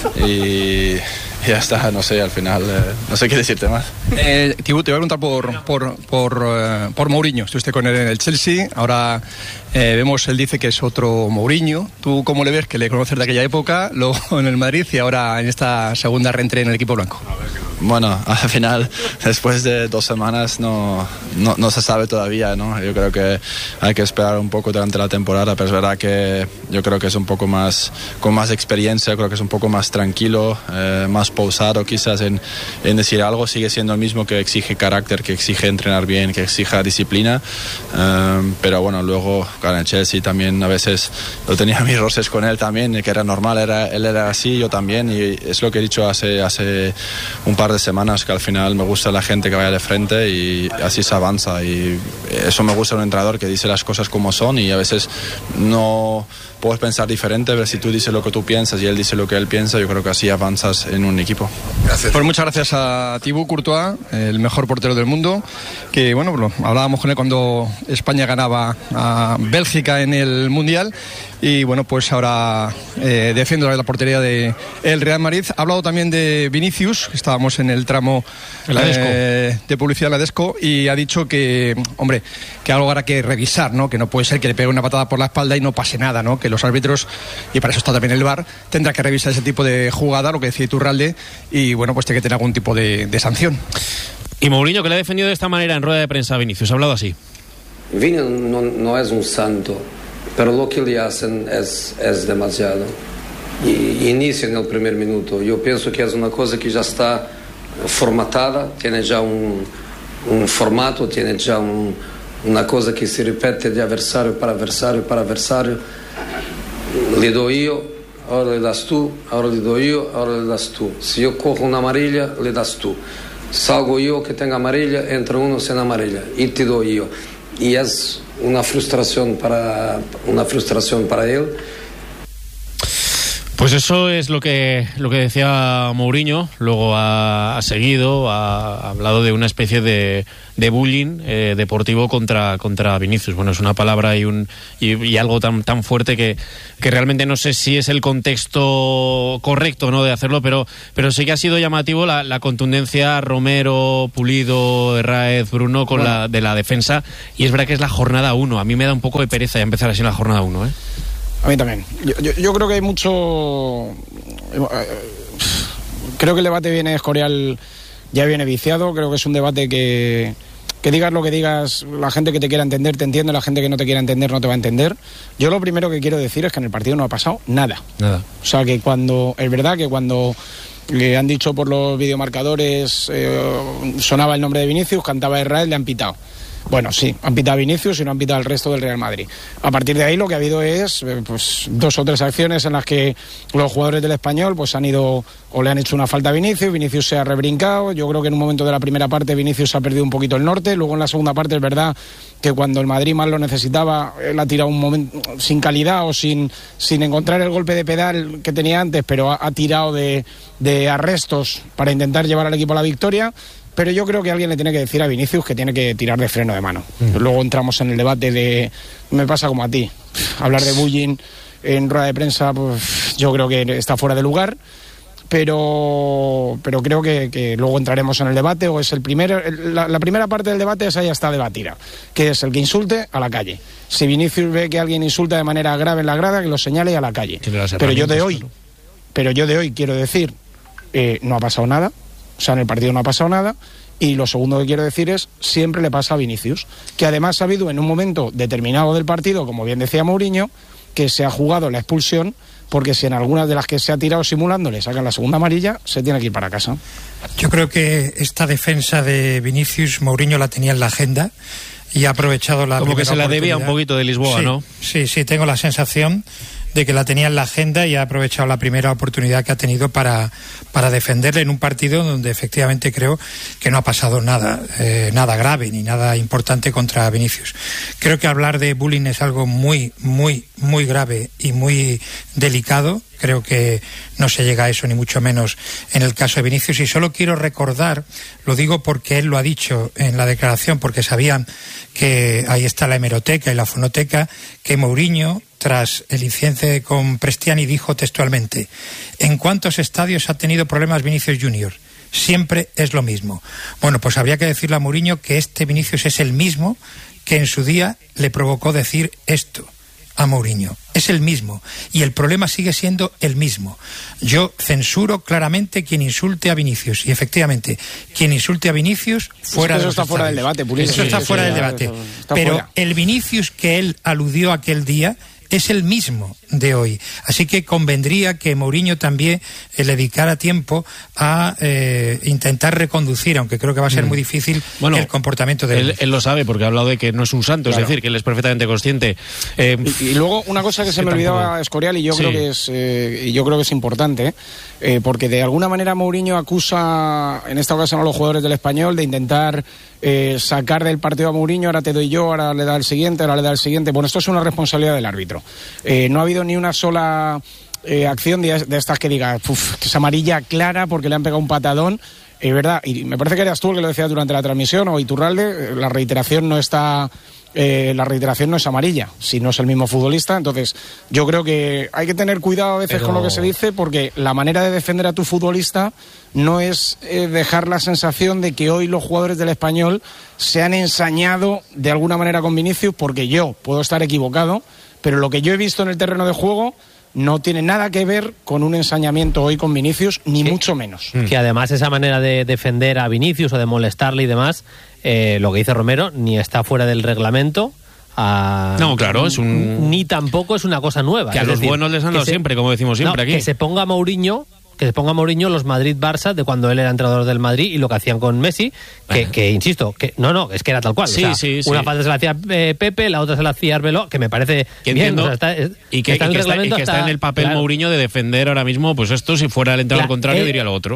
Y ya está, no sé, al final, eh, no sé qué decirte más. Eh, Thibaut, te voy a preguntar por, por, por, uh, por Mourinho. Estuviste con él en el Chelsea, ahora eh, vemos, él dice que es otro Mourinho. ¿Tú cómo le ves, que le conoces de aquella época, luego en el Madrid y ahora en esta segunda reentrée en el equipo blanco? Bueno, al final, después de dos semanas no, no, no se sabe todavía, ¿no? Yo creo que hay que esperar un poco durante la temporada, pero es verdad que yo creo que es un poco más, con más experiencia, creo que es un poco más tranquilo, eh, más pausado quizás en, en decir algo. Sigue siendo el mismo, que exige carácter, que exige entrenar bien, que exija disciplina, eh, pero bueno, luego claro, en Chelsea también a veces yo tenía mis roces con él también, que era normal, era, él era así, yo también, y es lo que he dicho hace, hace un par de semanas, que al final me gusta la gente que vaya de frente y así se avanza, y eso me gusta de un entrenador que dice las cosas como son, y a veces no puedes pensar diferente, pero si tú dices lo que tú piensas y él dice lo que él piensa, yo creo que así avanzas en un equipo. Gracias. Pues muchas gracias a Thibaut Courtois, el mejor portero del mundo, que bueno, hablábamos con él cuando España ganaba a Bélgica en el Mundial, y bueno, pues ahora eh, defiende la portería de el Real Madrid. Ha hablado también de Vinicius, estábamos en el tramo eh, de publicidad de la Desco, y ha dicho que, hombre, que algo habrá que revisar, ¿no? Que no puede ser que le pegue una patada por la espalda y no pase nada, ¿no? Que los árbitros, y para eso está también el V A R, tendrá que revisar ese tipo de jugada, lo que decía Iturralde, y bueno, pues tiene que tener algún tipo de, de sanción. Y Mourinho, que le ha defendido de esta manera en rueda de prensa a Vinicius, ha hablado así. Vini no, no es un santo, pero lo que le hacen es, es demasiado. Y inicia en el primer minuto. Yo pienso que es una cosa que ya está formatada, tiene ya un, un formato, tiene ya un, una cosa que se repite de adversario para adversario para adversario. Le doy yo, ahora le das tú, ahora le doy yo, ahora le das tú. Si yo cojo una amarilla, le das tú. Salgo yo que tenga amarilla, entra uno sin amarilla y te doy yo. Y es una frustración para, una frustración para él. Pues eso es lo que lo que decía Mourinho. Luego ha, ha seguido, ha, ha hablado de una especie de, de bullying eh, deportivo contra contra Vinicius. Bueno, es una palabra y un y, y algo tan tan fuerte que, que realmente no sé si es el contexto correcto, ¿no?, de hacerlo, pero pero sí que ha sido llamativo la, la contundencia Romero, Pulido, Herráez, Bruno con bueno. la de la defensa. Y es verdad que es la jornada uno. A mí me da un poco de pereza ya empezar así en la jornada uno, ¿eh? A mí también. Yo, yo, yo creo que hay mucho... Creo que el debate viene Escorial, ya viene viciado. Creo que es un debate que, que digas lo que digas, la gente que te quiera entender te entiende, la gente que no te quiera entender no te va a entender. Yo lo primero que quiero decir es que en el partido no ha pasado nada. Nada. O sea, que cuando... Es verdad que cuando le han dicho por los videomarcadores, eh, sonaba el nombre de Vinicius, cantaba Israel, le han pitado. Bueno, sí, han pitado a Vinicius y no han pitado al resto del Real Madrid. A partir de ahí lo que ha habido es pues dos o tres acciones en las que los jugadores del Español pues han ido o le han hecho una falta a Vinicius, Vinicius se ha rebrincado. Yo creo que en un momento de la primera parte Vinicius ha perdido un poquito el norte. Luego en la segunda parte es verdad que cuando el Madrid más lo necesitaba, él ha tirado un momento sin calidad o sin, sin encontrar el golpe de pedal que tenía antes, pero ha, ha tirado de, de arrestos para intentar llevar al equipo a la victoria. Pero yo creo que alguien le tiene que decir a Vinicius que tiene que tirar de freno de mano. Mm. Luego entramos en el debate de... Me pasa como a ti. Hablar de bullying en rueda de prensa, pues yo creo que está fuera de lugar. Pero, pero creo que, que luego entraremos en el debate. O es el primer, la, la primera parte del debate, esa ya está debatida. Que es el que insulte, a la calle. Si Vinicius ve que alguien insulta de manera grave en la grada, que lo señale y a la calle. Pero yo de hoy, pero yo de hoy quiero decir, eh, no ha pasado nada. O sea, en el partido no ha pasado nada. Y lo segundo que quiero decir es, siempre le pasa a Vinicius, que además ha habido en un momento determinado del partido, como bien decía Mourinho, que se ha jugado la expulsión, porque si en algunas de las que se ha tirado simulando le sacan la segunda amarilla, se tiene que ir para casa. Yo creo que esta defensa de Vinicius, Mourinho la tenía en la agenda y ha aprovechado la Como que se la debía un poquito de Lisboa, sí, ¿no? Sí, sí, tengo la sensación de que la tenía en la agenda y ha aprovechado la primera oportunidad que ha tenido para, para defenderle en un partido donde efectivamente creo que no ha pasado nada, eh, nada grave ni nada importante contra Vinicius. Creo que hablar de bullying es algo muy, muy, muy grave y muy delicado. Creo que no se llega a eso, ni mucho menos en el caso de Vinicius. Y solo quiero recordar, lo digo porque él lo ha dicho en la declaración, porque sabían que ahí está la hemeroteca y la fonoteca, que Mourinho, tras el incidente con Prestiani, dijo textualmente: ¿en cuántos estadios ha tenido problemas Vinicius Junior? Siempre es lo mismo. Bueno, pues habría que decirle a Mourinho que este Vinicius es el mismo que en su día le provocó decir esto a Mourinho. Es el mismo y el problema sigue siendo el mismo. Yo censuro claramente quien insulte a Vinicius y efectivamente quien insulte a Vinicius fuera es que de eso está fuera del debate, Pulido. Eso está fuera del debate. Pero fuera. El Vinicius que él aludió aquel día es el mismo de hoy. Así que convendría que Mourinho también eh, le dedicara tiempo a eh, intentar reconducir, aunque creo que va a ser muy difícil, bueno, el comportamiento de él. Él lo sabe porque ha hablado de que no es un santo, claro. Es decir, que él es perfectamente consciente. Eh, y, y luego una cosa que se me tampoco... olvidaba, Escorial, y yo sí. creo que es eh, y yo creo que es importante, eh, porque de alguna manera Mourinho acusa, en esta ocasión a los jugadores del Español, de intentar eh, sacar del partido a Mourinho, ahora te doy yo, ahora le da el siguiente, ahora le da el siguiente. Bueno, esto es una responsabilidad del árbitro. Eh, no ha habido ni una sola eh, acción de, de estas que diga, uff, que es amarilla clara porque le han pegado un patadón, es eh, verdad, y me parece que eras tú el que lo decías durante la transmisión, o Iturralde, eh, la reiteración no está, eh, la reiteración no es amarilla, si no es el mismo futbolista. Entonces yo creo que hay que tener cuidado a veces Pero... con lo que se dice, porque la manera de defender a tu futbolista no es eh, dejar la sensación de que hoy los jugadores del Español se han ensañado de alguna manera con Vinicius, porque yo puedo estar equivocado, pero lo que yo he visto en el terreno de juego no tiene nada que ver con un ensañamiento hoy con Vinicius, ni sí. mucho menos. Que además esa manera de defender a Vinicius o de molestarle y demás, eh, lo que dice Romero, ni está fuera del reglamento. A... No, claro, es un... Ni tampoco es una cosa nueva. Que a es los decir, buenos les han dado se... siempre, como decimos siempre no, aquí. Que se ponga Mourinho... que se ponga Mourinho los Madrid-Barça de cuando él era entrenador del Madrid y lo que hacían con Messi, que, bueno. que insisto, que no, no, es que era tal cual. Sí, o sea, sí, sí. Una falta se la hacía eh, Pepe, la otra se la hacía Arbeloa, que me parece que bien. Entiendo, o sea, está, y que, está, y que, está, y que está en el papel claro. Mourinho de defender ahora mismo, pues esto, si fuera el entrenador claro, contrario, él, diría lo otro.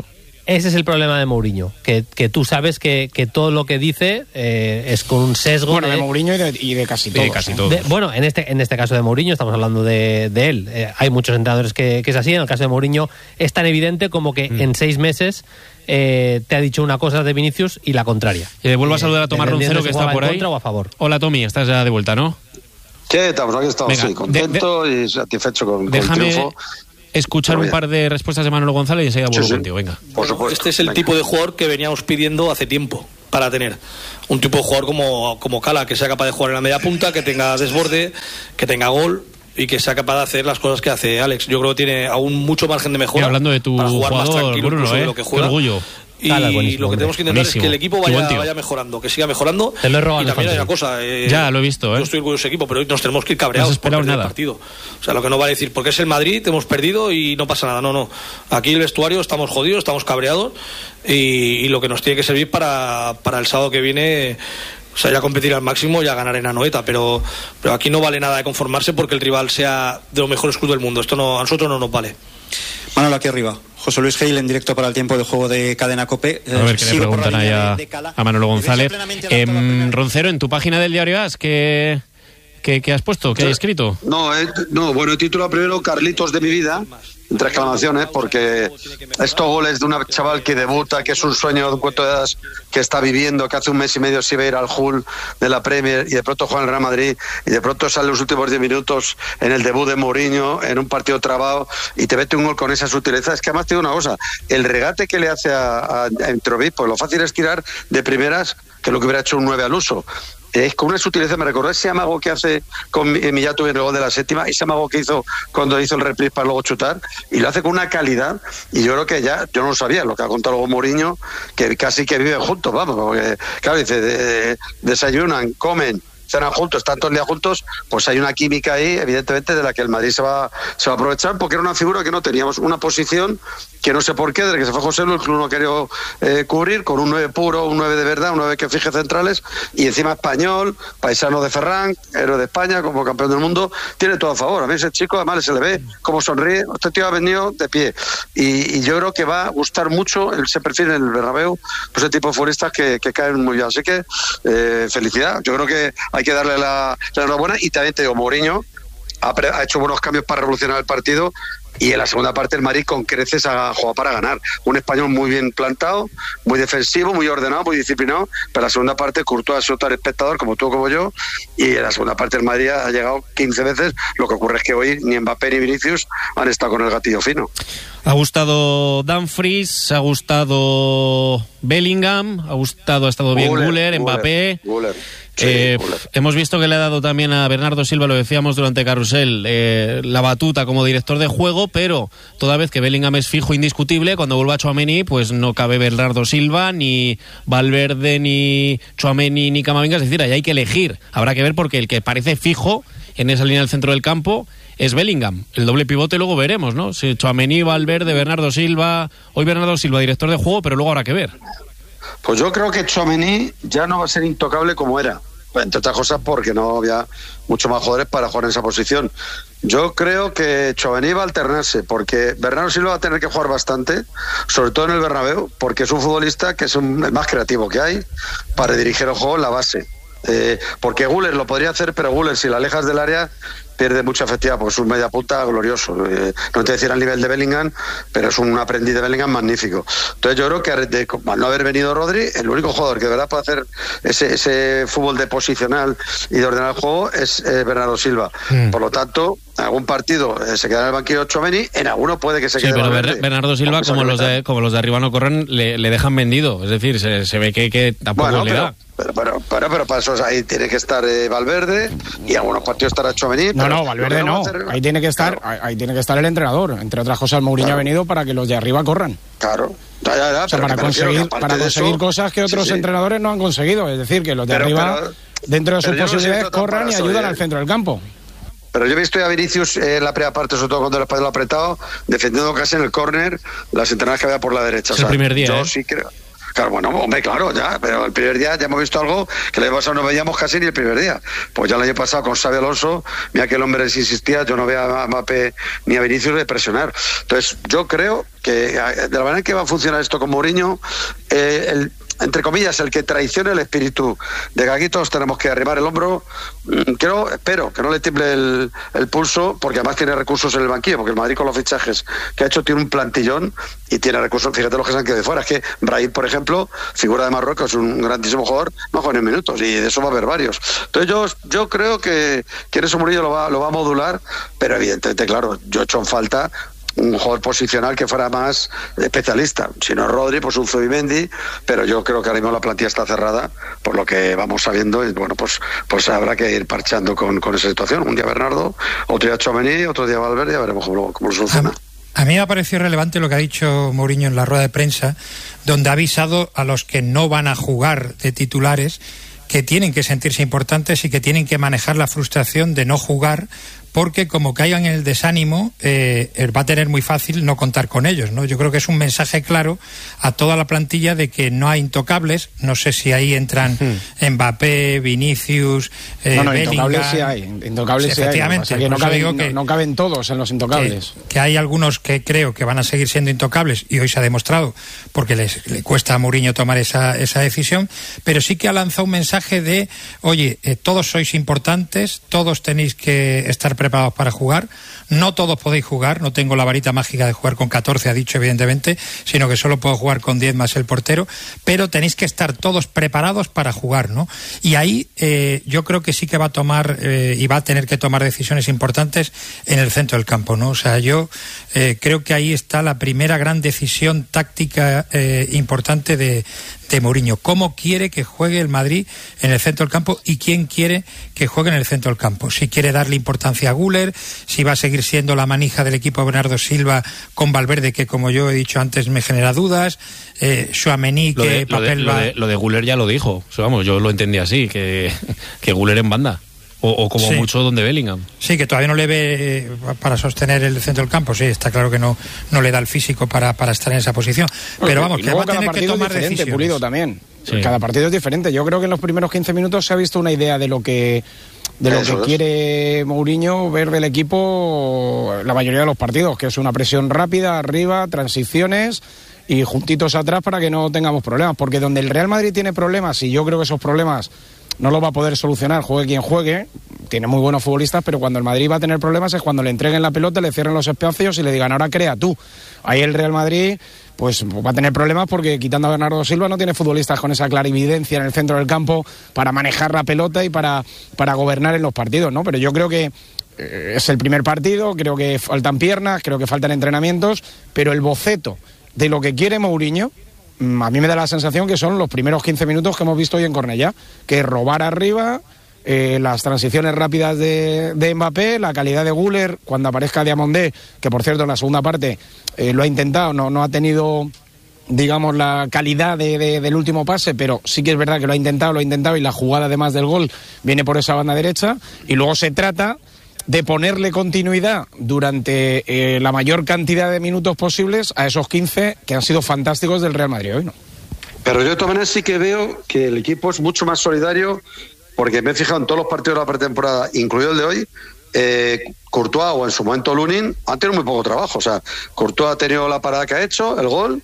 Ese es el problema de Mourinho, que, que tú sabes que, que todo lo que dice eh, es con un sesgo. Bueno, de, de Mourinho y de, y de casi todos. De casi todos. De, bueno, en este en este caso de Mourinho estamos hablando de, de él. Eh, hay muchos entrenadores que, que es así. En el caso de Mourinho es tan evidente como que mm. en seis meses eh, te ha dicho una cosa de Vinicius y la contraria. Eh, vuelvo a saludar a Tomás Roncero, que está por ahí. ¿Contra o a favor? Hola, Tommy, estás ya de vuelta, ¿no? Sí, estamos aquí, estamos Venga, sí, contento de, de, y satisfecho con, con el triunfo. Escuchar un par de respuestas de Manolo González y enseguida vuelvo sí, sí. contigo, venga. Por supuesto. Este es el venga. tipo de jugador que veníamos pidiendo hace tiempo para tener. Un tipo de jugador como, como Cala, que sea capaz de jugar en la media punta, que tenga desborde, que tenga gol y que sea capaz de hacer las cosas que hace Alex. Yo creo que tiene aún mucho margen de mejora. Y hablando de tu para jugar jugador, más tranquilo, Bruno, ¿eh? de lo que juega. Qué orgullo. Y Cala, lo que tenemos que intentar buenísimo. es que el equipo vaya, vaya mejorando, que siga mejorando. Te lo he robado. Y también hay una cosa. Eh, ya, lo he visto, ¿eh? Yo estoy orgulloso de ese equipo, pero hoy nos tenemos que ir cabreados no por perder nada. el partido. O sea, lo que no va a decir, porque es el Madrid, hemos perdido y no pasa nada. No, no. Aquí el vestuario estamos jodidos, estamos cabreados y, y lo que nos tiene que servir para, para el sábado que viene. O sea, ya competir al máximo y a ganar en Anoeta, pero, pero aquí no vale nada de conformarse porque el rival sea de los mejores clubes del mundo. Esto no, a nosotros no nos vale. Manolo, aquí arriba. José Luis Gil en directo para el tiempo de juego de Cadena COPE. A ver qué le preguntan ahí a, a Manolo González. Eh, Roncero, en tu página del diario A S, ¿qué, qué, qué has puesto? ¿Qué has escrito? No, eh, no, bueno, he titulado primero Carlitos de mi vida, entre exclamaciones, porque estos goles de un chaval que debuta, que es un sueño de un cuento de hadas que está viviendo, que hace un mes y medio se iba a ir al Hull de la Premier y de pronto juega en el Real Madrid y de pronto sale los últimos diez minutos en el debut de Mourinho en un partido trabado y te mete un gol con esa sutileza. Es que además te digo una cosa, el regate que le hace a, a, a Entroviz, pues lo fácil es tirar de primeras que lo que hubiera hecho un nueve al uso. Es con una sutileza, me recordó ese amago que hace con Millato en el gol de la séptima, ese amago que hizo cuando hizo el reprise para luego chutar, y lo hace con una calidad, y yo creo que ya, yo no lo sabía, lo que ha contado luego Mourinho, que casi que viven juntos, vamos, porque claro, dice, de, de, desayunan, comen, cenan juntos, están todo el día juntos, pues hay una química ahí, evidentemente, de la que el Madrid se va, se va a aprovechar, porque era una figura que no teníamos, una posición que no sé por qué, desde que se fue José Luis, el club no quería eh, cubrir, con un nueve puro, un nueve de verdad, un nueve que fije centrales, y encima español, paisano de Ferran, héroe de España, como campeón del mundo, tiene todo a favor. A mí ese chico, además, se le ve como sonríe, este tío ha venido de pie, y, y yo creo que va a gustar mucho ese perfil en el Bernabéu, pues ese tipo de futbolistas que, que caen muy bien, así que eh, felicidad, yo creo que hay que darle la, la enhorabuena, y también te digo, Mourinho ha, pre, ha hecho buenos cambios para revolucionar el partido, y en la segunda parte el Madrid con creces ha jugado para ganar. Un español muy bien plantado, muy defensivo, muy ordenado, muy disciplinado, pero en la segunda parte Courtois ha sido tan espectador como tú como yo, y en la segunda parte el Madrid ha llegado quince veces. Lo que ocurre es que hoy ni Mbappé ni Vinicius han estado con el gatillo fino. Ha gustado Dumfries, ha gustado Bellingham, ha gustado, ha estado bien Güler, Mbappé. Güler. Sí, eh, hemos visto que le ha dado también a Bernardo Silva, lo decíamos durante Carrusel, eh, la batuta como director de juego, pero toda vez que Bellingham es fijo indiscutible, cuando vuelva Tchouaméni, pues no cabe Bernardo Silva, ni Valverde, ni Tchouaméni, ni Camavinga, es decir, ahí hay que elegir. Habrá que ver, porque el que parece fijo en esa línea del centro del campo es Bellingham. El doble pivote luego veremos, ¿no? Si Tchouaméni, Valverde, Bernardo Silva, hoy Bernardo Silva director de juego, pero luego habrá que ver. Pues yo creo que Tchouaméni ya no va a ser intocable como era, entre otras cosas porque no había mucho más jugadores para jugar en esa posición. Yo creo que Tchouaméni va a alternarse, porque Bernardo Silva va a tener que jugar bastante, sobre todo en el Bernabéu, porque es un futbolista que es un, el más creativo que hay para dirigir el juego en la base. Eh, porque Güler lo podría hacer, pero Güler, si la alejas del área, pierde mucha efectividad, porque es un media punta glorioso. Eh, no te decir al nivel de Bellingham, pero es un aprendiz de Bellingham magnífico. Entonces yo creo que de, al no haber venido Rodri, el único jugador que de verdad puede hacer ese, ese fútbol de posicional y de ordenar el juego es eh, Bernardo Silva. Mm. Por lo tanto, en algún partido eh, se queda en el banquillo Tchouaméni, en alguno puede que se sí, quede. Pero Ber- Bernardo Silva, como los, de, como los de arriba no corren, le, le dejan vendido. Es decir, se, se ve que, que tampoco bueno, le pero, da. Pero, pero, pero, pero para eso ahí tiene que estar eh, Valverde, y algunos partidos estará Tchouaméni. No, no, Valverde no. Hacer... Ahí tiene que estar, claro. ahí tiene que estar el entrenador. Entre otras cosas, Mourinho claro. ha venido para que los de arriba corran. Claro. Ya, ya, ya, o sea, para conseguir, para conseguir eso, cosas que otros sí, sí. entrenadores no han conseguido. Es decir, que los de pero, arriba, pero, dentro de sus posibilidades, no corran y ayudan al centro del campo. Pero yo he visto a Vinicius en eh, la primera parte, sobre todo cuando el espacio lo ha apretado, defendiendo casi en el córner las entrenadas que había por la derecha. Es o sea, el primer día, yo ¿eh? sí creo. Claro, bueno, hombre, claro, ya, pero el primer día ya hemos visto algo que el año pasado no veíamos casi ni el primer día. Pues ya el año pasado con Xabi Alonso, mira que el hombre les insistía, yo no veo a Mbappé ni a Vinicius de presionar. Entonces, yo creo que de la manera que va a funcionar esto con Mourinho, eh, el entre comillas, el que traicione el espíritu de que aquí todos tenemos que arrimar el hombro, creo, espero que no le tiemble el, el pulso, porque además tiene recursos en el banquillo, porque el Madrid con los fichajes que ha hecho tiene un plantillón y tiene recursos, fíjate los que se han quedado de fuera, es que Brahim, por ejemplo, figura de Marruecos, un grandísimo jugador, no juega ni minutos, y de eso va a haber varios. Entonces yo, yo creo que, que en eso Mourinho lo va, lo va a modular, pero evidentemente, claro, yo he hecho en falta un jugador posicional que fuera más especialista. Si no es Rodri, pues un Zubimendi, pero yo creo que ahora mismo la plantilla está cerrada, por lo que vamos sabiendo, y bueno, pues pues habrá que ir parchando con, con esa situación. Un día Bernardo, otro día Tchouaméni, otro día Valverde, ya veremos cómo, cómo lo soluciona. A mí me ha parecido relevante lo que ha dicho Mourinho en la rueda de prensa, donde ha avisado a los que no van a jugar de titulares que tienen que sentirse importantes y que tienen que manejar la frustración de no jugar, porque como caigan en el desánimo, eh, va a tener muy fácil no contar con ellos, ¿no? Yo creo que es un mensaje claro a toda la plantilla de que no hay intocables. No sé si ahí entran hmm. Mbappé, Vinicius, eh, no, no, Bellingham. Intocables sí hay, intocables sí, efectivamente, hay. Que no, caben, digo que, no, no caben todos en los intocables. Que, que hay algunos que creo que van a seguir siendo intocables, y hoy se ha demostrado, porque les, le cuesta a Mourinho tomar esa, esa decisión, pero sí que ha lanzado un mensaje de, oye, eh, todos sois importantes, todos tenéis que estar preparados para jugar, no todos podéis jugar, no tengo la varita mágica de jugar con catorce, ha dicho evidentemente, sino que solo puedo jugar con diez más el portero, pero tenéis que estar todos preparados para jugar, ¿no? Y ahí eh, yo creo que sí que va a tomar eh, y va a tener que tomar decisiones importantes en el centro del campo, ¿no? O sea, yo eh, creo que ahí está la primera gran decisión táctica eh, importante de de Mourinho. ¿Cómo quiere que juegue el Madrid en el centro del campo y quién quiere que juegue en el centro del campo? Si quiere darle importancia a Güler, si va a seguir siendo la manija del equipo Bernardo Silva con Valverde, que como yo he dicho antes me genera dudas, eh, Tchouaméni, que de, papel lo de, va... Lo de, lo de Güler ya lo dijo, o sea, vamos, yo lo entendí así, que, que Güler en banda. O, o como sí. mucho donde Bellingham. Sí, que todavía no le ve eh, para sostener el centro del campo. Sí, está claro que no no le da el físico para, para estar en esa posición. Pero Porque, vamos, que va a tener que tomar es decisiones. Pulido también. Sí. Cada partido es diferente. Yo creo que en los primeros quince minutos se ha visto una idea de lo que de lo Eso que es. quiere Mourinho ver del equipo la mayoría de los partidos, que es una presión rápida arriba, transiciones y juntitos atrás para que no tengamos problemas. Porque donde el Real Madrid tiene problemas, y yo creo que esos problemas no lo va a poder solucionar, juegue quien juegue, tiene muy buenos futbolistas, pero cuando el Madrid va a tener problemas es cuando le entreguen la pelota, le cierren los espacios y le digan, ahora crea tú. Ahí el Real Madrid pues va a tener problemas porque quitando a Bernardo Silva no tiene futbolistas con esa clarividencia en el centro del campo para manejar la pelota y para, para gobernar en los partidos, ¿no? Pero yo creo que eh, es el primer partido, creo que faltan piernas, creo que faltan entrenamientos, pero el boceto de lo que quiere Mourinho, a mí me da la sensación que son los primeros quince minutos que hemos visto hoy en Cornellá, que es robar arriba, eh, las transiciones rápidas de, de Mbappé, la calidad de Güler cuando aparezca Diamandé, que por cierto en la segunda parte eh, lo ha intentado, no, no ha tenido, digamos, la calidad de, de, del último pase, pero sí que es verdad que lo ha intentado, lo ha intentado y la jugada además del gol viene por esa banda derecha, y luego se trata de ponerle continuidad durante eh, la mayor cantidad de minutos posibles a esos quince que han sido fantásticos del Real Madrid hoy, ¿no? Pero yo de todas maneras sí que veo que el equipo es mucho más solidario, porque me he fijado en todos los partidos de la pretemporada, incluido el de hoy, eh, Courtois o en su momento Lunin han tenido muy poco trabajo. O sea, Courtois ha tenido la parada que ha hecho, el gol,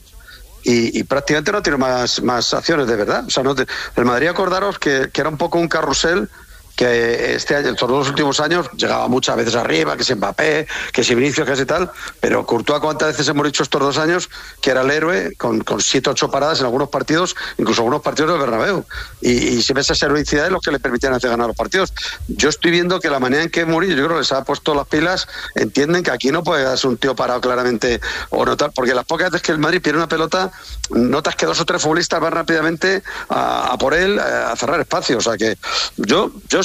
y, y prácticamente no ha tenido más, más acciones de verdad. O sea, no te, el Madrid, acordaros que, que era un poco un carrusel, que este año, estos dos últimos años, llegaba muchas veces arriba, que si Mbappé, que si Vinicius, que si tal, pero Courtois, ¿cuántas veces hemos dicho estos dos años que era el héroe, con, con siete, ocho paradas en algunos partidos, incluso algunos partidos del Bernabéu, y, y siempre esas heroicidades los que le permitían hacer ganar los partidos? Yo estoy viendo que la manera en que Mourinho, yo creo que les ha puesto las pilas, entienden que aquí no puede ser un tío parado claramente, o notar, porque las pocas veces que el Madrid pierde una pelota, notas que dos o tres futbolistas van rápidamente a, a por él, a cerrar espacio. O sea que yo, yo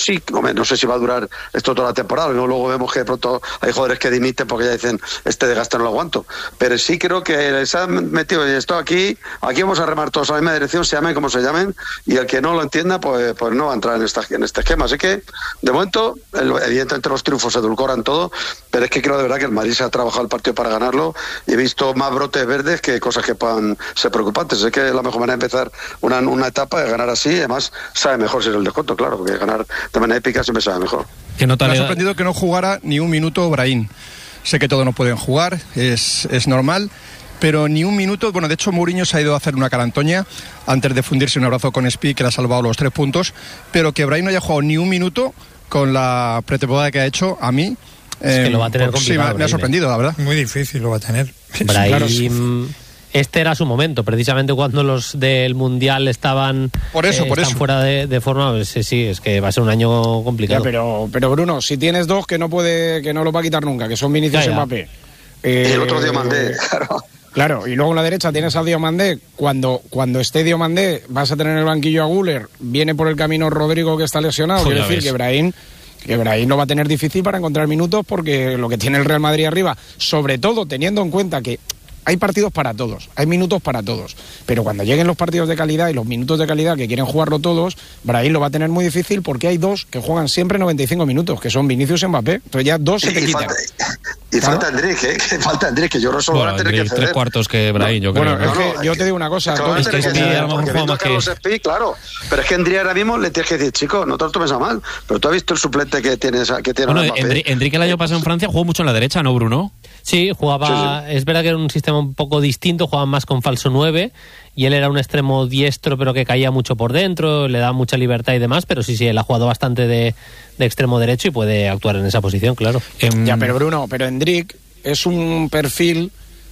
sí, hombre, no sé si va a durar esto toda la temporada, ¿no? Luego vemos que de pronto hay jugadores que dimiten porque ya dicen, este desgaste no lo aguanto, pero sí creo que se han metido esto aquí, aquí vamos a remar todos a la misma dirección, se llamen como se llamen, y el que no lo entienda, pues, pues no va a entrar en, esta, en este esquema. Así que, de momento, el, evidentemente los triunfos edulcoran todo, pero es que creo de verdad que el Madrid se ha trabajado el partido para ganarlo, y he visto más brotes verdes que cosas que puedan ser preocupantes. Es que la mejor manera de empezar una, una etapa es ganar así, además sabe mejor si es el descuento, claro, porque ganar de manera épica siempre sabe mejor. Que no te Me ha sorprendido que no jugara ni un minuto Brahim. Sé que todos no pueden jugar, es, es normal, pero ni un minuto. Bueno, de hecho Mourinho se ha ido a hacer una carantoña antes de fundirse un abrazo con Spi, que le ha salvado los tres puntos, pero que Brahim no haya jugado ni un minuto con la pretemporada que ha hecho, a mí es que eh, lo va a tener complicado. Sí, me, me ha sorprendido, la verdad. Muy difícil lo va a tener. Brahim, claro, sí. Este era su momento, precisamente cuando los del Mundial estaban, por eso, eh, por están eso. fuera de, de forma. Pues, sí, sí, es que va a ser un año complicado. Ya, pero, pero Bruno, si tienes dos que no puede, que no lo va a quitar nunca, que son Vinicius y Mbappé. Eh, y el otro Diomandé, claro. Claro, y luego en la derecha tienes a Diomandé. Cuando, cuando esté Diomandé, vas a tener en el banquillo a Güler. Viene por el camino Rodrigo, que está lesionado. Quiere decir ves. que Brahim, que Brahim lo va a tener difícil para encontrar minutos, porque lo que tiene el Real Madrid arriba, sobre todo teniendo en cuenta que hay partidos para todos, hay minutos para todos, pero cuando lleguen los partidos de calidad y los minutos de calidad que quieren jugarlo todos, Brahim lo va a tener muy difícil, porque hay dos que juegan siempre noventa y cinco minutos, que son Vinicius y Mbappé. Entonces ya dos se te y quitan. Falta, y ¿claro? falta Endrick, ¿eh? Que falta Endrick, que yo creo que solo bueno, van a tener que ceder. Tres cuartos que Brahim, yo creo. Bueno, es no, que no, yo es te digo una cosa. Es que, es que a lo mejor juega más que... Spi, claro, pero es que Endrick ahora mismo le tienes que decir, chico, no te lo tomes a mal, pero tú has visto el suplente que tienes, que tiene bueno, Endrick, Endrick el año pasado en Francia jugó mucho en la derecha, ¿no, Bruno? Sí, jugaba, sí, sí. Es verdad que era un sistema un poco distinto, jugaban más con falso nueve, y él era un extremo diestro, pero que caía mucho por dentro, le daba mucha libertad y demás, pero sí, sí, él ha jugado bastante de, de extremo derecho y puede actuar en esa posición, claro. Eh, ya, pero Bruno, pero Endrick es un perfil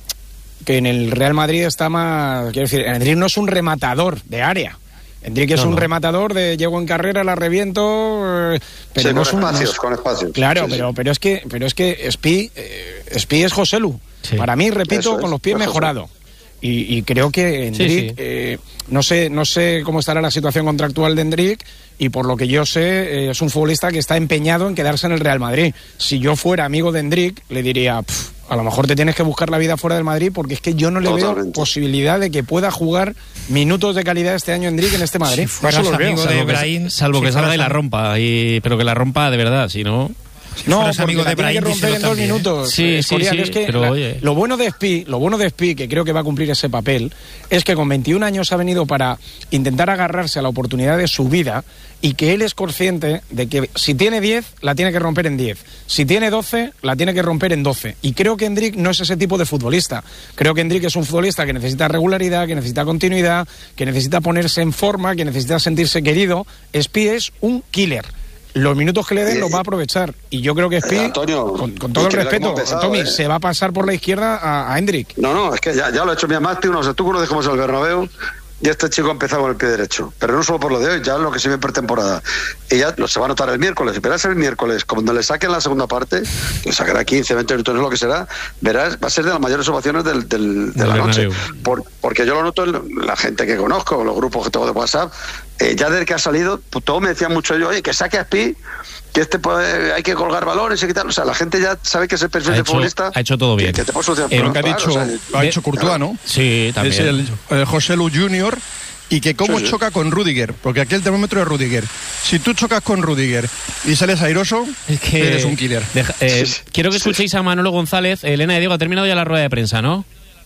que en el Real Madrid está más, quiero decir, Endrick no es un rematador de área. Endrick es no, un no. rematador de llego en carrera, la reviento, eh, pero sí, no con es un, espacios, no es, con espacios. Claro, sí, pero sí. pero es que pero es que Spi eh, Spi es Joselu. Sí. Para mí, repito, con los pies mejorado. Y, y creo que Endrick, sí, sí. Eh, no sé no sé cómo estará la situación contractual de Endrick, y por lo que yo sé, eh, es un futbolista que está empeñado en quedarse en el Real Madrid. Si yo fuera amigo de Endrick, le diría, a lo mejor te tienes que buscar la vida fuera del Madrid, porque es que yo no le Totalmente. veo posibilidad de que pueda jugar minutos de calidad este año Endrick en este Madrid. Si fueras amigo veo. de Salvo Brahim, que, salvo si que salga y la rompa, y, pero que la rompa de verdad, si no... Si no, porque amigo de Brahim, tiene que romper en dos también. minutos. Sí, sí, sí, es que pero la, oye. Lo bueno de Spi, lo bueno de Spi, que creo que va a cumplir ese papel, es que con veintiún años ha venido para intentar agarrarse a la oportunidad de su vida, y que él es consciente de que si tiene diez, la tiene que romper en diez. Si tiene doce, la tiene que romper en doce. Y creo que Endrick no es ese tipo de futbolista. Creo que Endrick es un futbolista que necesita regularidad, que necesita continuidad, que necesita ponerse en forma, que necesita sentirse querido. Spi es un killer. Los minutos que le den los va a aprovechar, y yo creo que Spi, eh, Antonio, con, con todo el respeto, pesado, Tommy, eh. se va a pasar por la izquierda a, a Endrick. No, no, es que ya, ya lo ha hecho mi amante, no sé, tú lo dejamos al Bernabéu, y este chico ha empezado con el pie derecho, pero no solo por lo de hoy, ya lo que se ve en pretemporada, y ya lo, se va a notar el miércoles, verás el miércoles, cuando le saquen la segunda parte, le sacará quince, veinte minutos, lo que será, verás, va a ser de las mayores ovaciones del, del, de la noche, por, porque yo lo noto en la gente que conozco, los grupos que tengo de WhatsApp, eh, ya desde que ha salido, pues todos me decían mucho yo, oye, que saque a Spi, que este puede, hay que colgar balones y quitar, o sea, la gente ya sabe que ese perfil de futbolista ha hecho todo bien. Que, que te puede solucionar, eh, lo que ha dicho, claro, o sea, ha hecho Courtois, ¿no? Sí, también. Es el, el José Lu Junior, y que cómo sí, sí. choca con Rüdiger, porque aquí el termómetro es Rüdiger. Si tú chocas con Rüdiger y sales airoso, es que eres un killer. Deja, eh, sí, sí. Quiero que escuchéis a Manolo González. Elena y Diego, ha terminado ya la rueda de prensa, ¿no?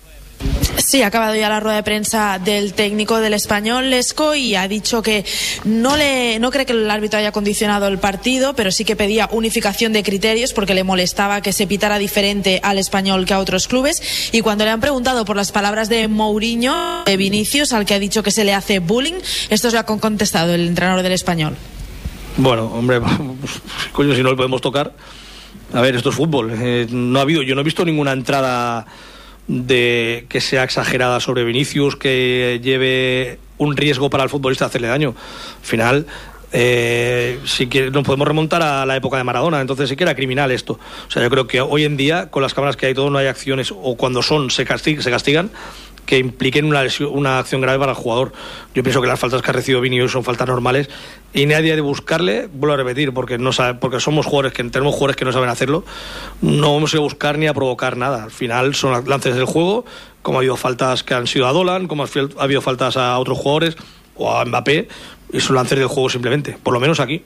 Sí, ha acabado ya la rueda de prensa del técnico del Español, Lesco, y ha dicho que no le no cree que el árbitro haya condicionado el partido, pero sí que pedía unificación de criterios porque le molestaba que se pitara diferente al Español que a otros clubes. Y cuando le han preguntado por las palabras de Mourinho, de Vinicius, al que ha dicho que se le hace bullying, esto es lo ha contestado el entrenador del Español. Bueno, hombre, coño, si no le podemos tocar. A ver, esto es fútbol. Eh, no ha habido, yo no he visto ninguna entrada de que sea exagerada sobre Vinicius, que lleve un riesgo para el futbolista hacerle daño. Al final, eh, si que nos podemos remontar a la época de Maradona, entonces sí que era criminal esto. O sea, yo creo que hoy en día, con las cámaras que hay todo, no hay acciones, o cuando son se, castig- se castigan, que impliquen una, lesión, una acción grave para el jugador. Yo pienso que las faltas que ha recibido Vini hoy son faltas normales y nadie ha de buscarle, vuelvo a repetir, porque no sabe, porque somos jugadores que tenemos jugadores que no saben hacerlo, no vamos a buscar ni a provocar nada. Al final son lances del juego, como ha habido faltas que han sido a Dolan, como ha habido faltas a otros jugadores o a Mbappé, y son lances del juego simplemente, por lo menos aquí.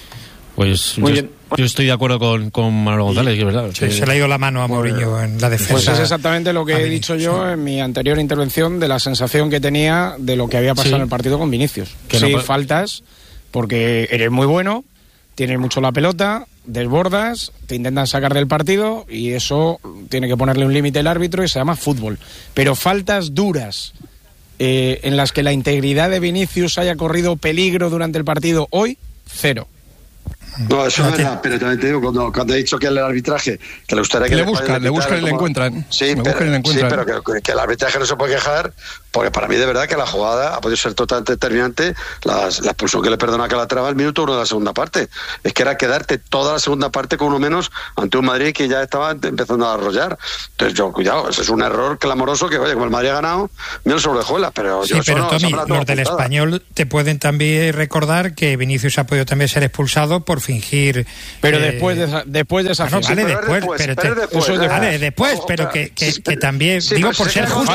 Pues yo, yo estoy de acuerdo con, con Manolo González, que es verdad. Sí, que... Se le ha ido la mano a Mourinho en la defensa. Pues es exactamente lo que he dicho yo sí. en mi anterior intervención, de la sensación que tenía de lo que había pasado sí. en el partido con Vinicius. Que sí, no... faltas, porque eres muy bueno, tienes mucho la pelota, desbordas, te intentan sacar del partido y eso tiene que ponerle un límite el árbitro y se llama fútbol. Pero faltas duras, eh, en las que la integridad de Vinicius haya corrido peligro durante el partido hoy, cero. No, eso no es verdad, pero también te digo, cuando, cuando he dicho que el arbitraje, que le gustaría que le buscan, le buscan y le encuentran. Sí, le pero, y le encuentran. sí, pero que, que el arbitraje no se puede quejar, porque para mí de verdad que la jugada ha podido ser totalmente determinante, las, la expulsión que le perdona a Calatrava al minuto uno de la segunda parte. Es que era quedarte toda la segunda parte con uno menos ante un Madrid que ya estaba empezando a arrollar. Entonces yo, cuidado, ese es un error clamoroso que, oye, como el Madrid ha ganado, mira sobre Juela, pero sí, yo pero no, Tommy, los del Español te pueden también recordar que Vinicius ha podido también ser expulsado por fingir. Pero eh, después de después de esa no, vale, sí, después, después, pero, pero te, después, eso, eh, vale, después, pero que, que, que también sí, digo por ser justo.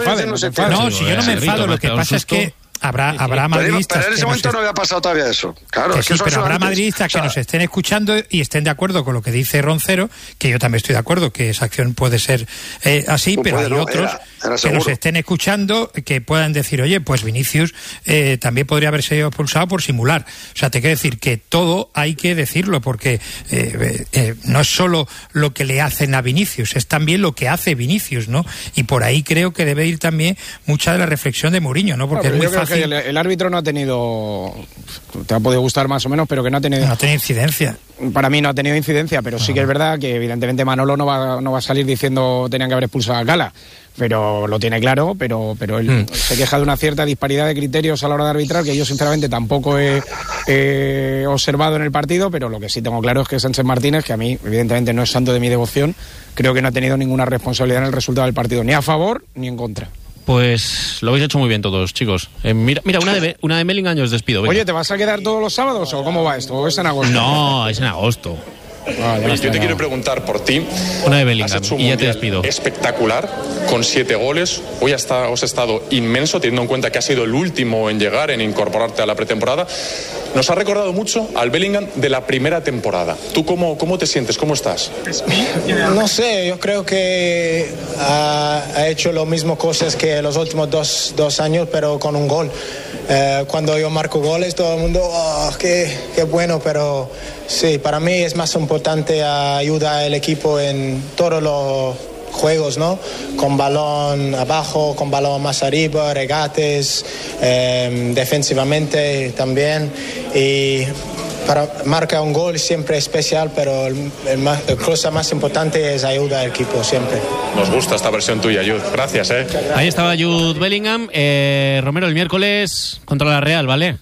No, si yo no me enfado, lo que pasa es que habrá, sí, sí. habrá madridistas. Pero en ese momento no había pasado todavía eso. Claro, que es sí, que eso pero habrá antes. madridistas O sea, que nos estén escuchando y estén de acuerdo con lo que dice Roncero, que yo también estoy de acuerdo que esa acción puede ser eh, así, pero puede, hay no, otros era, era que nos estén escuchando que puedan decir, oye, pues Vinicius eh, también podría haber sido expulsado por simular. O sea, te quiero decir que todo hay que decirlo, porque eh, eh, no es solo lo que le hacen a Vinicius, es también lo que hace Vinicius, ¿no? Y por ahí creo que debe ir también mucha de la reflexión de Mourinho, ¿no? Porque no, es muy fácil. El, el árbitro no ha tenido, te ha podido gustar más o menos, pero que no ha tenido... No ha tenido incidencia. Para mí no ha tenido incidencia, pero sí que es verdad que evidentemente Manolo no va, no va a salir diciendo tenían que haber expulsado a Gala, pero lo tiene claro, pero, pero él mm. se queja de una cierta disparidad de criterios a la hora de arbitrar, que yo sinceramente tampoco he, he observado en el partido, pero lo que sí tengo claro es que Sánchez Martínez, que a mí evidentemente no es santo de mi devoción, creo que no ha tenido ninguna responsabilidad en el resultado del partido, ni a favor ni en contra. Pues lo habéis hecho muy bien todos, chicos. Eh, mira, mira, una de una de Bellingham os despido. Venga. Oye, ¿te vas a quedar todos los sábados o cómo va esto? ¿O es en agosto? No, es en agosto. Ah, Oye, yo te quiero preguntar por ti. Una de Bellingham, y ya te despido. Espectacular, con siete goles. Hoy hasta os ha estado inmenso, teniendo en cuenta que has sido el último en llegar, en incorporarte a la pretemporada. Nos ha recordado mucho al Bellingham de la primera temporada. ¿Tú cómo, cómo te sientes? ¿Cómo estás? No sé, yo creo que ha, ha hecho lo mismo cosas que los últimos dos, dos años, pero con un gol. Eh, cuando yo marco goles, todo el mundo, oh, qué, qué bueno, pero sí, para mí es más importante ayudar al equipo en todos los juegos, ¿no? Con balón abajo, con balón más arriba, regates, eh, defensivamente también. Y para marcar un gol siempre es especial, pero el, el más, la cosa más importante es ayudar al equipo siempre. Nos gusta esta versión tuya, Jude. Gracias, ¿eh? Ahí estaba Jude Bellingham. Eh, Romero, el miércoles contra la Real, ¿vale?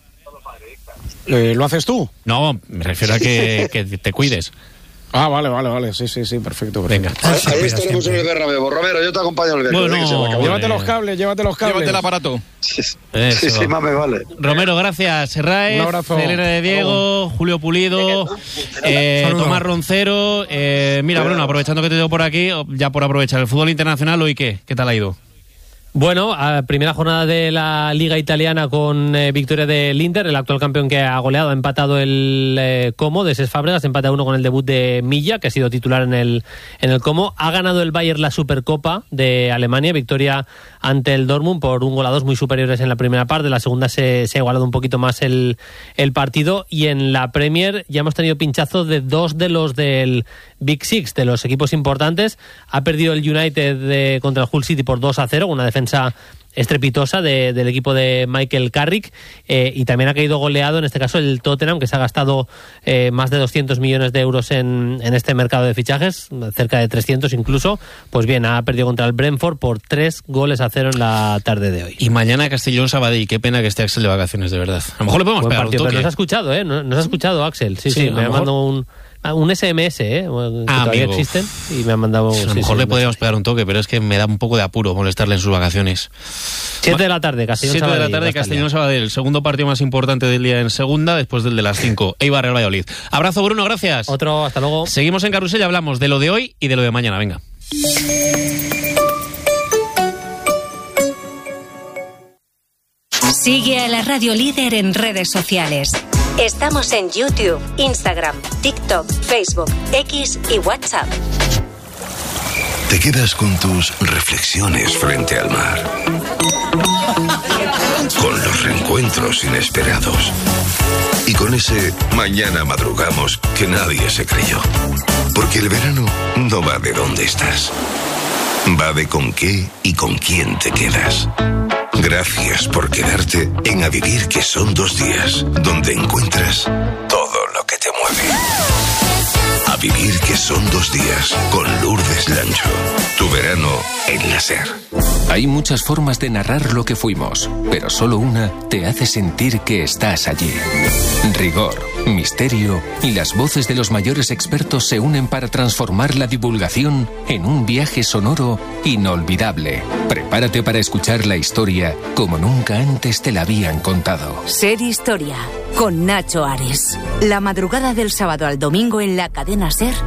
Eh, ¿Lo haces tú? No, me refiero a que, que te cuides. Ah, vale, vale, vale, sí, sí, sí, perfecto, perfecto. Venga. Ahí, ahí estaremos en el Bernabéu. Romero, yo te acompaño al Bernabéu. Bueno, no, vale. Llévate los cables, llévate los cables. Llévate el aparato. Sí, sí, sí, más me vale. Romero, gracias. Raez, un abrazo. Elena de Diego, oh. Julio Pulido, eh, Tomás Roncero. Eh, mira, Bruno, aprovechando que te tengo por aquí, ya por aprovechar el fútbol internacional, ¿hoy qué? ¿Qué tal ha ido? Bueno, a primera jornada de la Liga Italiana con eh, victoria del Inter, el actual campeón que ha goleado, ha empatado el eh, Como de Cesc Fábregas, empate a uno con el debut de Milla, que ha sido titular en el en el Como. Ha ganado el Bayern la Supercopa de Alemania, victoria ante el Dortmund por un gol a dos muy superiores en la primera parte. La segunda se, se ha igualado un poquito más el, el partido, y en la Premier ya hemos tenido pinchazo de dos de los del Big Six, de los equipos importantes. Ha perdido el United de, contra el Hull City por dos a cero, una defensa estrepitosa de, del equipo de Michael Carrick, eh, y también ha caído goleado en este caso el Tottenham, que se ha gastado eh, más de doscientos millones de euros en, en este mercado de fichajes, cerca de trescientos incluso. Pues bien, ha perdido contra el Brentford por tres goles a cero en la tarde de hoy. Y mañana Castellón Sabadell, qué pena que esté Axel de vacaciones, de verdad. A lo mejor le podemos Buen pegar partido, un toque. Pero nos ha escuchado, ¿eh? Nos ha escuchado Axel, sí, sí, sí me ha mandado un... Un S M S, ¿eh? Que ah, todavía amigo. existen y me han mandado... Pues a lo sí, mejor sí, le podríamos pegar un toque, pero es que me da un poco de apuro molestarle en sus vacaciones. siete de la tarde, Castellón siete Sabadell. de la tarde, Castellón Sabadell. El segundo partido más importante del día en segunda, después del de las cinco. Eibar Real Valladolid. Abrazo, Bruno, gracias. Otro, hasta luego. Seguimos en Carrusel y hablamos de lo de hoy y de lo de mañana. Venga. Sigue a la Radio Líder en redes sociales. Estamos en YouTube, Instagram, TikTok, Facebook, X y WhatsApp. Te quedas con tus reflexiones frente al mar, con los reencuentros inesperados y con ese mañana madrugamos que nadie se creyó. Porque el verano no va de dónde estás, va de con qué y con quién te quedas. Gracias por quedarte en A Vivir, que son dos días, donde encuentras todo lo que te mueve. A Vivir, que son dos días, con Lourdes Lancho. Tu verano en la SER. Hay muchas formas de narrar lo que fuimos, pero solo una te hace sentir que estás allí. Rigor, misterio y las voces de los mayores expertos se unen para transformar la divulgación en un viaje sonoro inolvidable. Prepárate para escuchar la historia como nunca antes te la habían contado. SER Historia, con Nacho Ares. La madrugada del sábado al domingo en la cadena SER